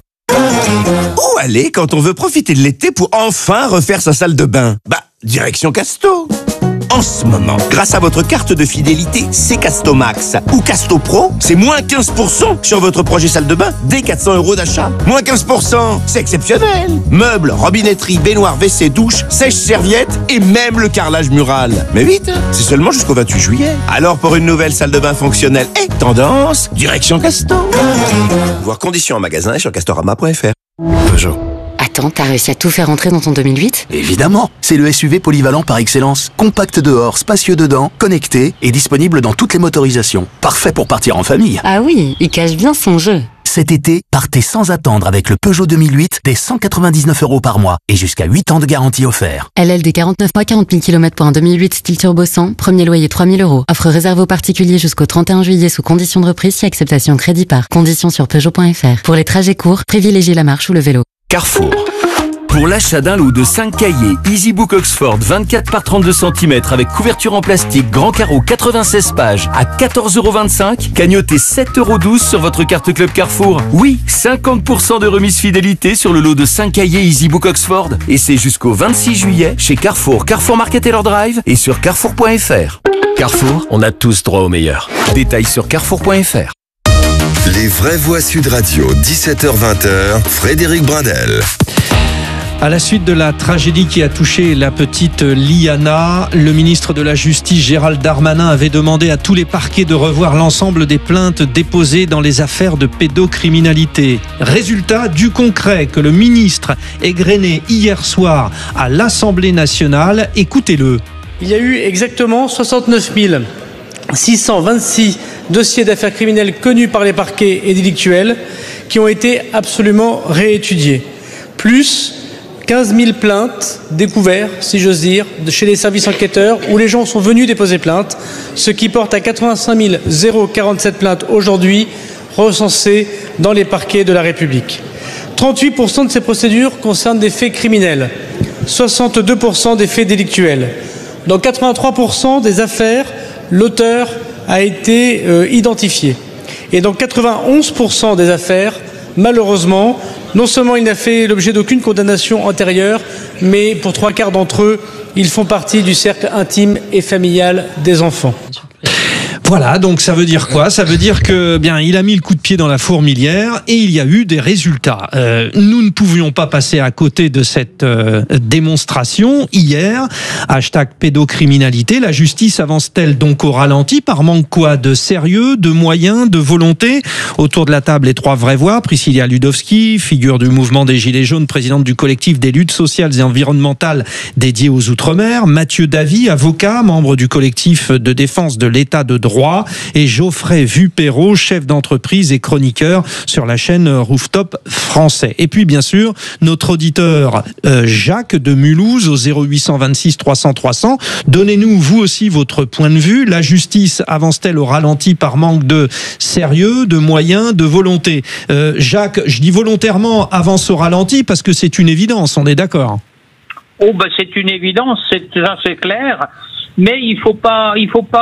S14: Où aller quand on veut profiter de l'été pour enfin refaire sa salle de bain? Bah, direction Casto. En ce moment, grâce à votre carte de fidélité C-Casto Max ou Casto Pro, c'est moins 15% sur votre projet salle de bain dès 400 € d'achat. Moins 15%, c'est exceptionnel. Meubles, robinetterie, baignoire, WC, douche, sèche-serviette et même le carrelage mural. Mais vite, c'est seulement jusqu'au 28 juillet. Alors pour une nouvelle salle de bain fonctionnelle et tendance, direction Casto. Voir conditions en magasin et sur castorama.fr.
S20: Peugeot.
S11: Attends, t'as réussi à tout faire rentrer dans ton 2008 ?
S20: Évidemment, c'est le SUV polyvalent par excellence. Compact dehors, spacieux dedans, connecté et disponible dans toutes les motorisations. Parfait pour partir en famille.
S11: Ah oui, il cache bien son jeu.
S20: Cet été, partez sans attendre avec le Peugeot 2008 dès 199 € par mois et jusqu'à 8 ans de garantie offert.
S11: LLD 49 mois, 40 000 km pour un 2008 style turbo 100, premier loyer 3 000 €. Offre réservée aux particuliers jusqu'au 31 juillet sous condition de reprise si acceptation crédit par. Conditions sur Peugeot.fr. Pour les trajets courts, privilégiez la marche ou le vélo.
S21: Carrefour. Pour l'achat d'un lot de 5 cahiers EasyBook Oxford 24 par 32 cm avec couverture en plastique grand carreau 96 pages à 14,25 €, cagnotez 7,12 € sur votre carte Club Carrefour. Oui, 50% de remise fidélité sur le lot de 5 cahiers EasyBook Oxford. Et c'est jusqu'au 26 juillet chez Carrefour, Carrefour Market Taylor Drive et sur carrefour.fr.
S1: Carrefour, on a tous droit au meilleur. Détails sur carrefour.fr.
S2: Les vraies voix Sud Radio, 17h-20h, Frédéric Brindel.
S3: À la suite de la tragédie qui a touché la petite Liana, le ministre de la Justice Gérald Darmanin avait demandé à tous les parquets de revoir l'ensemble des plaintes déposées dans les affaires de pédocriminalité. Résultat du concret que le ministre égrené hier soir à l'Assemblée nationale. Écoutez-le.
S7: Il y a eu exactement 69 626 dossiers d'affaires criminelles connus par les parquets et délictuels qui ont été absolument réétudiés. Plus 15 000 plaintes découvertes, si j'ose dire, chez les services enquêteurs où les gens sont venus déposer plainte, ce qui porte à 85 047 plaintes aujourd'hui recensées dans les parquets de la République. 38% de ces procédures concernent des faits criminels, 62% des faits délictuels. Dans 83% des affaires, l'auteur a été identifié. Et dans 91% des affaires, malheureusement, non seulement il n'a fait l'objet d'aucune condamnation antérieure, mais pour 3/4 d'entre eux, ils font partie du cercle intime et familial des enfants.
S3: Voilà, donc ça veut dire quoi ? Ça veut dire que bien il a mis le coup de pied dans la fourmilière et il y a eu des résultats. Nous ne pouvions pas passer à côté de cette démonstration hier. #pédocriminalité. La justice avance-t-elle donc au ralenti par manque quoi ? De sérieux, de moyens, de volonté ? Autour de la table, les trois vraies voix. Priscilla Ludowski, figure du mouvement des Gilets jaunes, présidente du collectif des luttes sociales et environnementales dédiées aux Outre-mer. Mathieu Davy, avocat, membre du collectif de défense de l'état de droit. Et Geoffrey Vupero, chef d'entreprise et chroniqueur sur la chaîne Rooftop français. Et puis bien sûr, notre auditeur Jacques de Mulhouse au 0826 300 300. Donnez-nous vous aussi votre point de vue. La justice avance-t-elle au ralenti par manque de sérieux, de moyens, de volonté ? Jacques, je dis volontairement avance au ralenti parce que c'est une évidence, on est d'accord ?
S16: Oh ben c'est une évidence, c'est clair. Mais il faut pas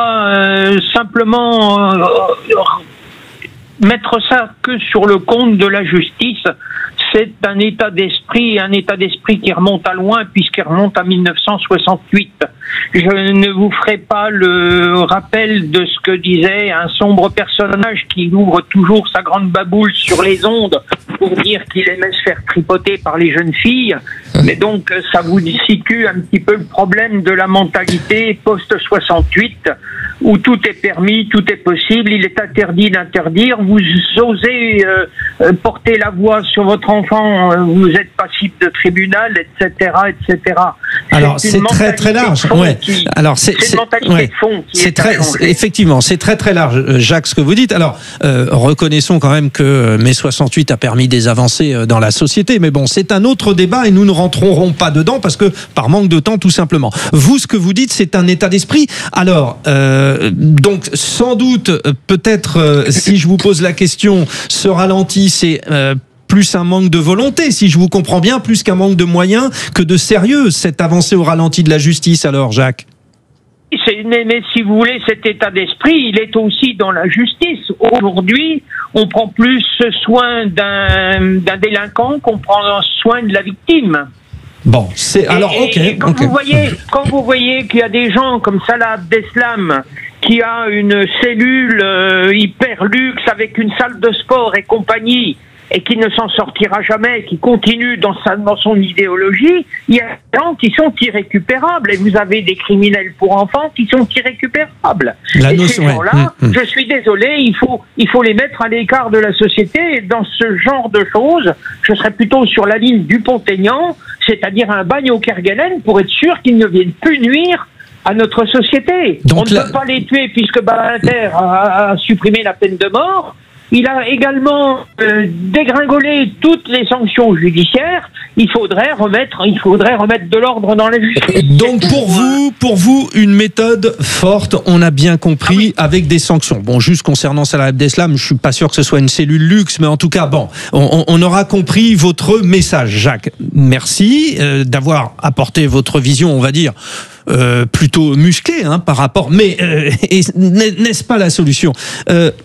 S16: simplement mettre ça que sur le compte de la justice. C'est un état d'esprit qui remonte à loin puisqu'il remonte à 1968. Je ne vous ferai pas le rappel de ce que disait un sombre personnage qui ouvre toujours sa grande baboule sur les ondes pour dire qu'il aimait se faire tripoter par les jeunes filles. Mais donc, ça vous situe un petit peu le problème de la mentalité post-68 où tout est permis, tout est possible, il est interdit d'interdire. Vous osez porter la voix sur votre enfant, vous êtes passible de tribunal, etc., etc.
S3: Alors c'est très très large. Ouais. Alors c'est une mentalité de fond qui est très effectivement, c'est très très large, Jacques, ce que vous dites. Alors reconnaissons quand même que mai 68 a permis des avancées dans la société, mais bon, c'est un autre débat et nous ne rentrerons pas dedans parce que par manque de temps, tout simplement. Vous, ce que vous dites, c'est un état d'esprit. Alors donc sans doute, peut-être, si je vous pose la question, ce ralenti, c'est plus un manque de volonté, si je vous comprends bien, plus qu'un manque de moyens, que de sérieux, cette avancée au ralenti de la justice, alors, Jacques ?
S16: Mais si vous voulez, cet état d'esprit, il est aussi dans la justice. Aujourd'hui, on prend plus soin d'un délinquant qu'on prend soin de la victime.
S3: Bon, c'est alors
S16: Quand vous voyez qu'il y a des gens comme Salah Abdeslam qui a une cellule hyper luxe avec une salle de sport et compagnie et qui ne s'en sortira jamais, qui continue dans son idéologie, il y a des gens qui sont irrécupérables et vous avez des criminels pour enfants qui sont irrécupérables. Ces gens-là, je suis désolé, il faut les mettre à l'écart de la société et dans ce genre de choses, je serais plutôt sur la ligne du Pont-Aignan, c'est-à-dire un bagne au Kerguelen pour être sûr qu'ils ne viennent plus nuire à notre société. Donc on ne peut pas les tuer puisque Badinter a supprimé la peine de mort. Il a également dégringolé toutes les sanctions judiciaires. Il faudrait remettre de l'ordre dans la justice.
S3: Donc pour vous, une méthode forte, on a bien compris, avec des sanctions. Bon, juste concernant Salah Abdeslam, je suis pas sûr que ce soit une cellule luxe, mais en tout cas, bon, on aura compris votre message, Jacques. Merci d'avoir apporté votre vision, on va dire, plutôt musclée par rapport. Mais n'est-ce pas la solution ?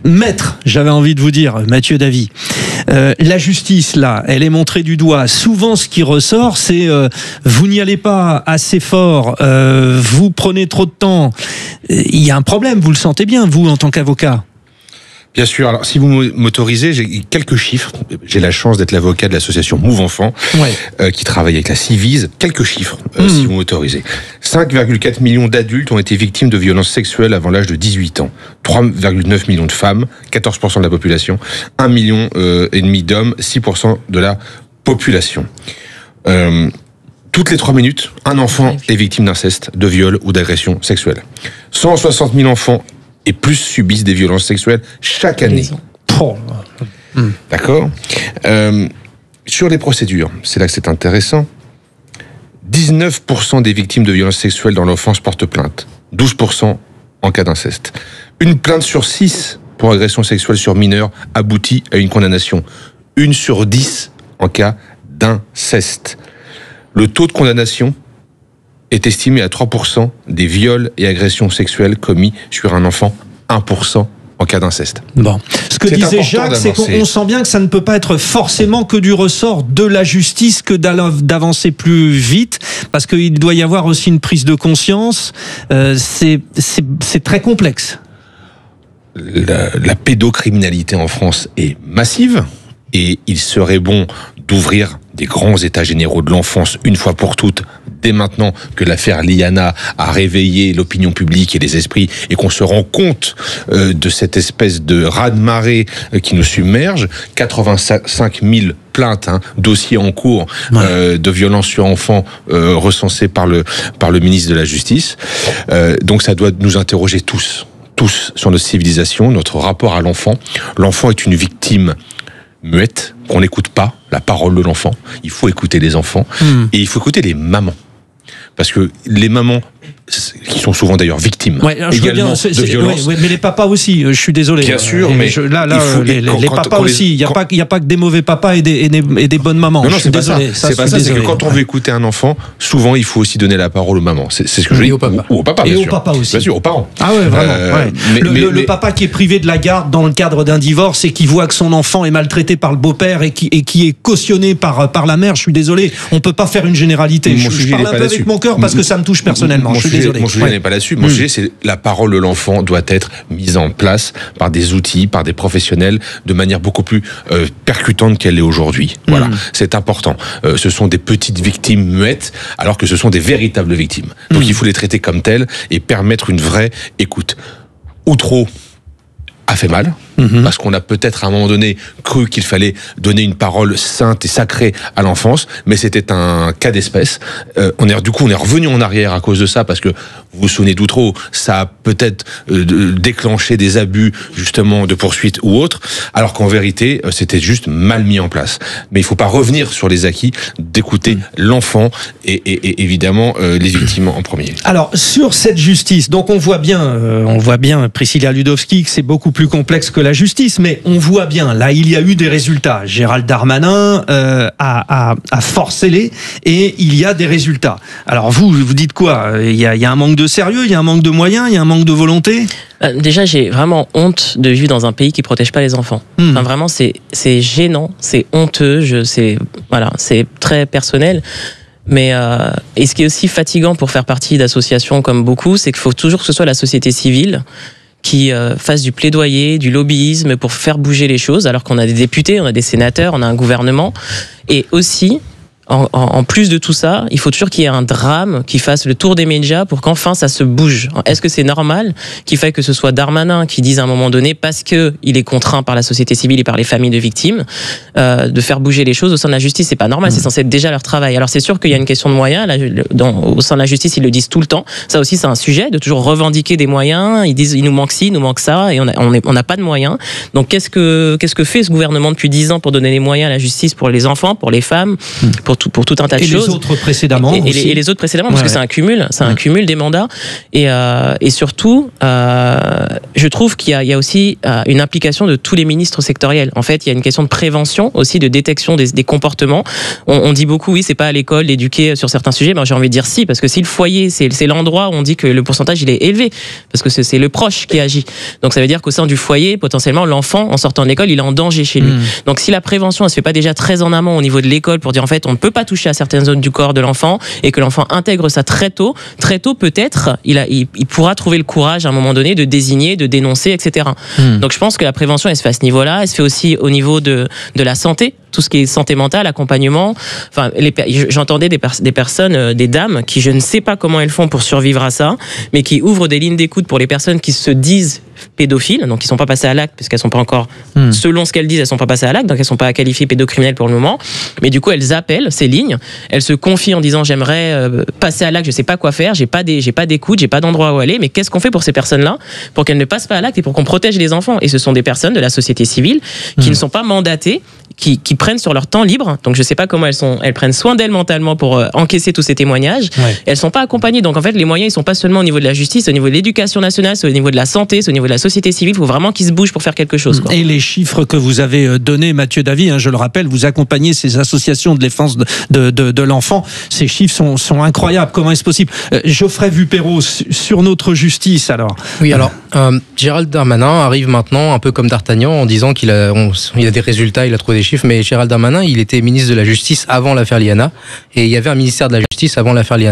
S3: Maître, j'avais envie de vous dire, Mathieu Davy, la justice, là, elle est montrée du doigt. Souvent, ce qui ressort, c'est vous n'y allez pas assez fort, vous prenez trop de temps. Il y a un problème, vous le sentez bien, vous, en tant qu'avocat?
S6: Bien sûr. Alors, si vous m'autorisez, j'ai quelques chiffres. J'ai la chance d'être l'avocat de l'association Move Enfant, qui travaille avec la Civise. Quelques chiffres, si vous m'autorisez. 5,4 millions d'adultes ont été victimes de violences sexuelles avant l'âge de 18 ans. 3,9 millions de femmes, 14% de la population. 1,5 million d'hommes, 6% de la population. Toutes les 3 minutes, un enfant est victime d'inceste, de viol ou d'agression sexuelle. 160 000 enfants et plus subissent des violences sexuelles chaque année. D'accord. Sur les procédures, c'est là que c'est intéressant. 19% des victimes de violences sexuelles dans l'enfance portent plainte. 12% en cas d'inceste. Une plainte sur 6 pour agression sexuelle sur mineur aboutit à une condamnation. 1 sur 10 en cas d'inceste. Le taux de condamnation est estimé à 3% des viols et agressions sexuelles commis sur un enfant, 1% en cas d'inceste.
S3: Bon. Ce que disait Jacques, c'est qu'on sent bien que ça ne peut pas être forcément que du ressort de la justice que d'avancer plus vite, parce qu'il doit y avoir aussi une prise de conscience. C'est très complexe.
S6: La pédocriminalité en France est massive et il serait bon d'ouvrir des grands états généraux de l'enfance une fois pour toutes, dès maintenant que l'affaire Liana a réveillé l'opinion publique et les esprits et qu'on se rend compte de cette espèce de raz-de-marée qui nous submerge. 85 000 plaintes, dossiers en cours de violences sur enfants recensés par le ministre de la Justice. Donc ça doit nous interroger tous sur notre civilisation, notre rapport à l'enfant. L'enfant est une victime muette, qu'on n'écoute pas la parole de l'enfant. Il faut écouter les enfants et il faut écouter les mamans. Parce que les mamans, qui sont souvent d'ailleurs victimes également de violences.
S3: Mais les papas aussi, je suis désolé.
S6: Bien sûr, mais
S3: les papas aussi. Il n'y a pas que des mauvais papas et des bonnes mamans.
S6: Non, c'est pas ça. C'est que quand on veut écouter un enfant, souvent il faut aussi donner la parole aux mamans. C'est ce que je dis.
S3: Ou au papa,
S6: bien sûr.
S3: Et au papa aussi.
S6: Bien sûr, aux parents.
S3: Ah ouais, vraiment. Le papa qui est privé de la garde dans le cadre d'un divorce et qui voit que son enfant est maltraité par le beau-père et qui est cautionné par la mère, je suis désolé. On peut pas faire une généralité. Je parle un peu avec mon cœur parce que ça me touche personnellement. Je suis désolé.
S6: Mon sujet n'est pas là-dessus. Mon sujet, c'est la parole de l'enfant doit être mise en place par des outils, par des professionnels, de manière beaucoup plus percutante qu'elle l'est aujourd'hui. Voilà, c'est important. Ce sont des petites victimes muettes, alors que ce sont des véritables victimes. Donc il faut les traiter comme telles et permettre une vraie écoute. Ou trop a fait mal, parce qu'on a peut-être à un moment donné cru qu'il fallait donner une parole sainte et sacrée à l'enfance, mais c'était un cas d'espèce. Du coup, on est revenu en arrière à cause de ça, parce que vous vous souvenez d'Outreau, ça a peut-être déclenché des abus justement de poursuite ou autres, alors qu'en vérité, c'était juste mal mis en place. Mais il ne faut pas revenir sur les acquis, d'écouter l'enfant et évidemment les victimes en premier.
S3: Alors sur cette justice, donc on voit bien Priscilla Ludowski que c'est beaucoup plus complexe que la justice, mais on voit bien, là, il y a eu des résultats. Gérald Darmanin a forcé et il y a des résultats. Alors vous dites quoi ? Il y a un manque de sérieux, il y a un manque de moyens, il y a un manque de volonté ?
S5: Déjà, j'ai vraiment honte de vivre dans un pays qui protège pas les enfants. Enfin, vraiment, c'est gênant, c'est honteux, c'est très personnel. Mais et ce qui est aussi fatigant pour faire partie d'associations comme beaucoup, c'est qu'il faut toujours que ce soit la société civile qui fasse du plaidoyer, du lobbyisme pour faire bouger les choses, alors qu'on a des députés, on a des sénateurs, on a un gouvernement. Et aussi, en plus de tout ça, il faut toujours qu'il y ait un drame qui fasse le tour des médias pour qu'enfin ça se bouge. Est-ce que c'est normal qu'il faille que ce soit Darmanin qui dise à un moment donné, parce que il est contraint par la société civile et par les familles de victimes, de faire bouger les choses au sein de la justice? C'est pas normal, c'est censé être déjà leur travail. Alors c'est sûr qu'il y a une question de moyens. Au sein de la justice, ils le disent tout le temps. Ça aussi, c'est un sujet de toujours revendiquer des moyens. Ils disent, il nous manque ci, il nous manque ça, et on n'a pas de moyens. Donc qu'est-ce que fait ce gouvernement depuis 10 ans pour donner les moyens à la justice pour les enfants, pour les femmes, pour pour tout un tas de choses.
S3: Et les autres précédemment
S5: et les autres précédemment, parce que c'est un cumul, cumul des mandats. Et surtout, je trouve qu'il y a aussi une implication de tous les ministres sectoriels. En fait, il y a une question de prévention aussi, de détection des comportements. On dit beaucoup, oui, c'est pas à l'école d'éduquer sur certains sujets, mais j'ai envie de dire si, parce que si le foyer, c'est l'endroit où on dit que le pourcentage il est élevé, parce que c'est le proche qui agit. Donc ça veut dire qu'au sein du foyer, potentiellement, l'enfant, en sortant de l'école, il est en danger chez lui. Donc si la prévention, elle se fait pas déjà très en amont au niveau de l'école pour dire en fait, on ne peut pas toucher à certaines zones du corps de l'enfant et que l'enfant intègre ça très tôt peut-être, il pourra trouver le courage à un moment donné de désigner, de dénoncer, etc. Donc je pense que la prévention, elle se fait à ce niveau-là, elle se fait aussi au niveau de la santé, tout ce qui est santé mentale, accompagnement. Enfin, j'entendais des personnes, des dames qui, je ne sais pas comment elles font pour survivre à ça, mais qui ouvrent des lignes d'écoute pour les personnes qui se disent pédophiles, donc qui sont pas passées à l'acte parce qu'elles sont pas encore, selon ce qu'elles disent, elles sont pas passées à l'acte, donc elles sont pas qualifiées pédocriminelles pour le moment. Mais du coup, elles appellent ces lignes, elles se confient en disant j'aimerais passer à l'acte, je sais pas quoi faire, j'ai pas d'écoute, j'ai pas d'endroit où aller, mais qu'est-ce qu'on fait pour ces personnes-là pour qu'elles ne passent pas à l'acte et pour qu'on protège les enfants? Et ce sont des personnes de la société civile qui ne sont pas mandatées, qui prennent sur leur temps libre. Donc je sais pas comment elles prennent soin d'elles mentalement pour encaisser tous ces témoignages. Elles sont pas accompagnées. Donc en fait, les moyens, ils sont pas seulement au niveau de la justice, au niveau de l'éducation nationale, c'est au niveau de la santé, c'est au niveau de la société civile. Il faut vraiment qu'ils se bougent pour faire quelque chose, quoi.
S3: Et les chiffres que vous avez donnés, Mathieu Davy, je le rappelle, vous accompagnez ces associations de défense de l'enfant. Ces chiffres sont incroyables. Comment est-ce possible? Geoffrey Vuperrault, sur notre justice, alors.
S4: Oui, alors, Gérald Darmanin arrive maintenant, un peu comme D'Artagnan, en disant qu'il a des résultats, il a trouvé des chiffres, mais Gérald Darmanin, il était ministre de la Justice avant l'affaire Liana, et il y avait un ministère de la Justice avant l'affaire Liana.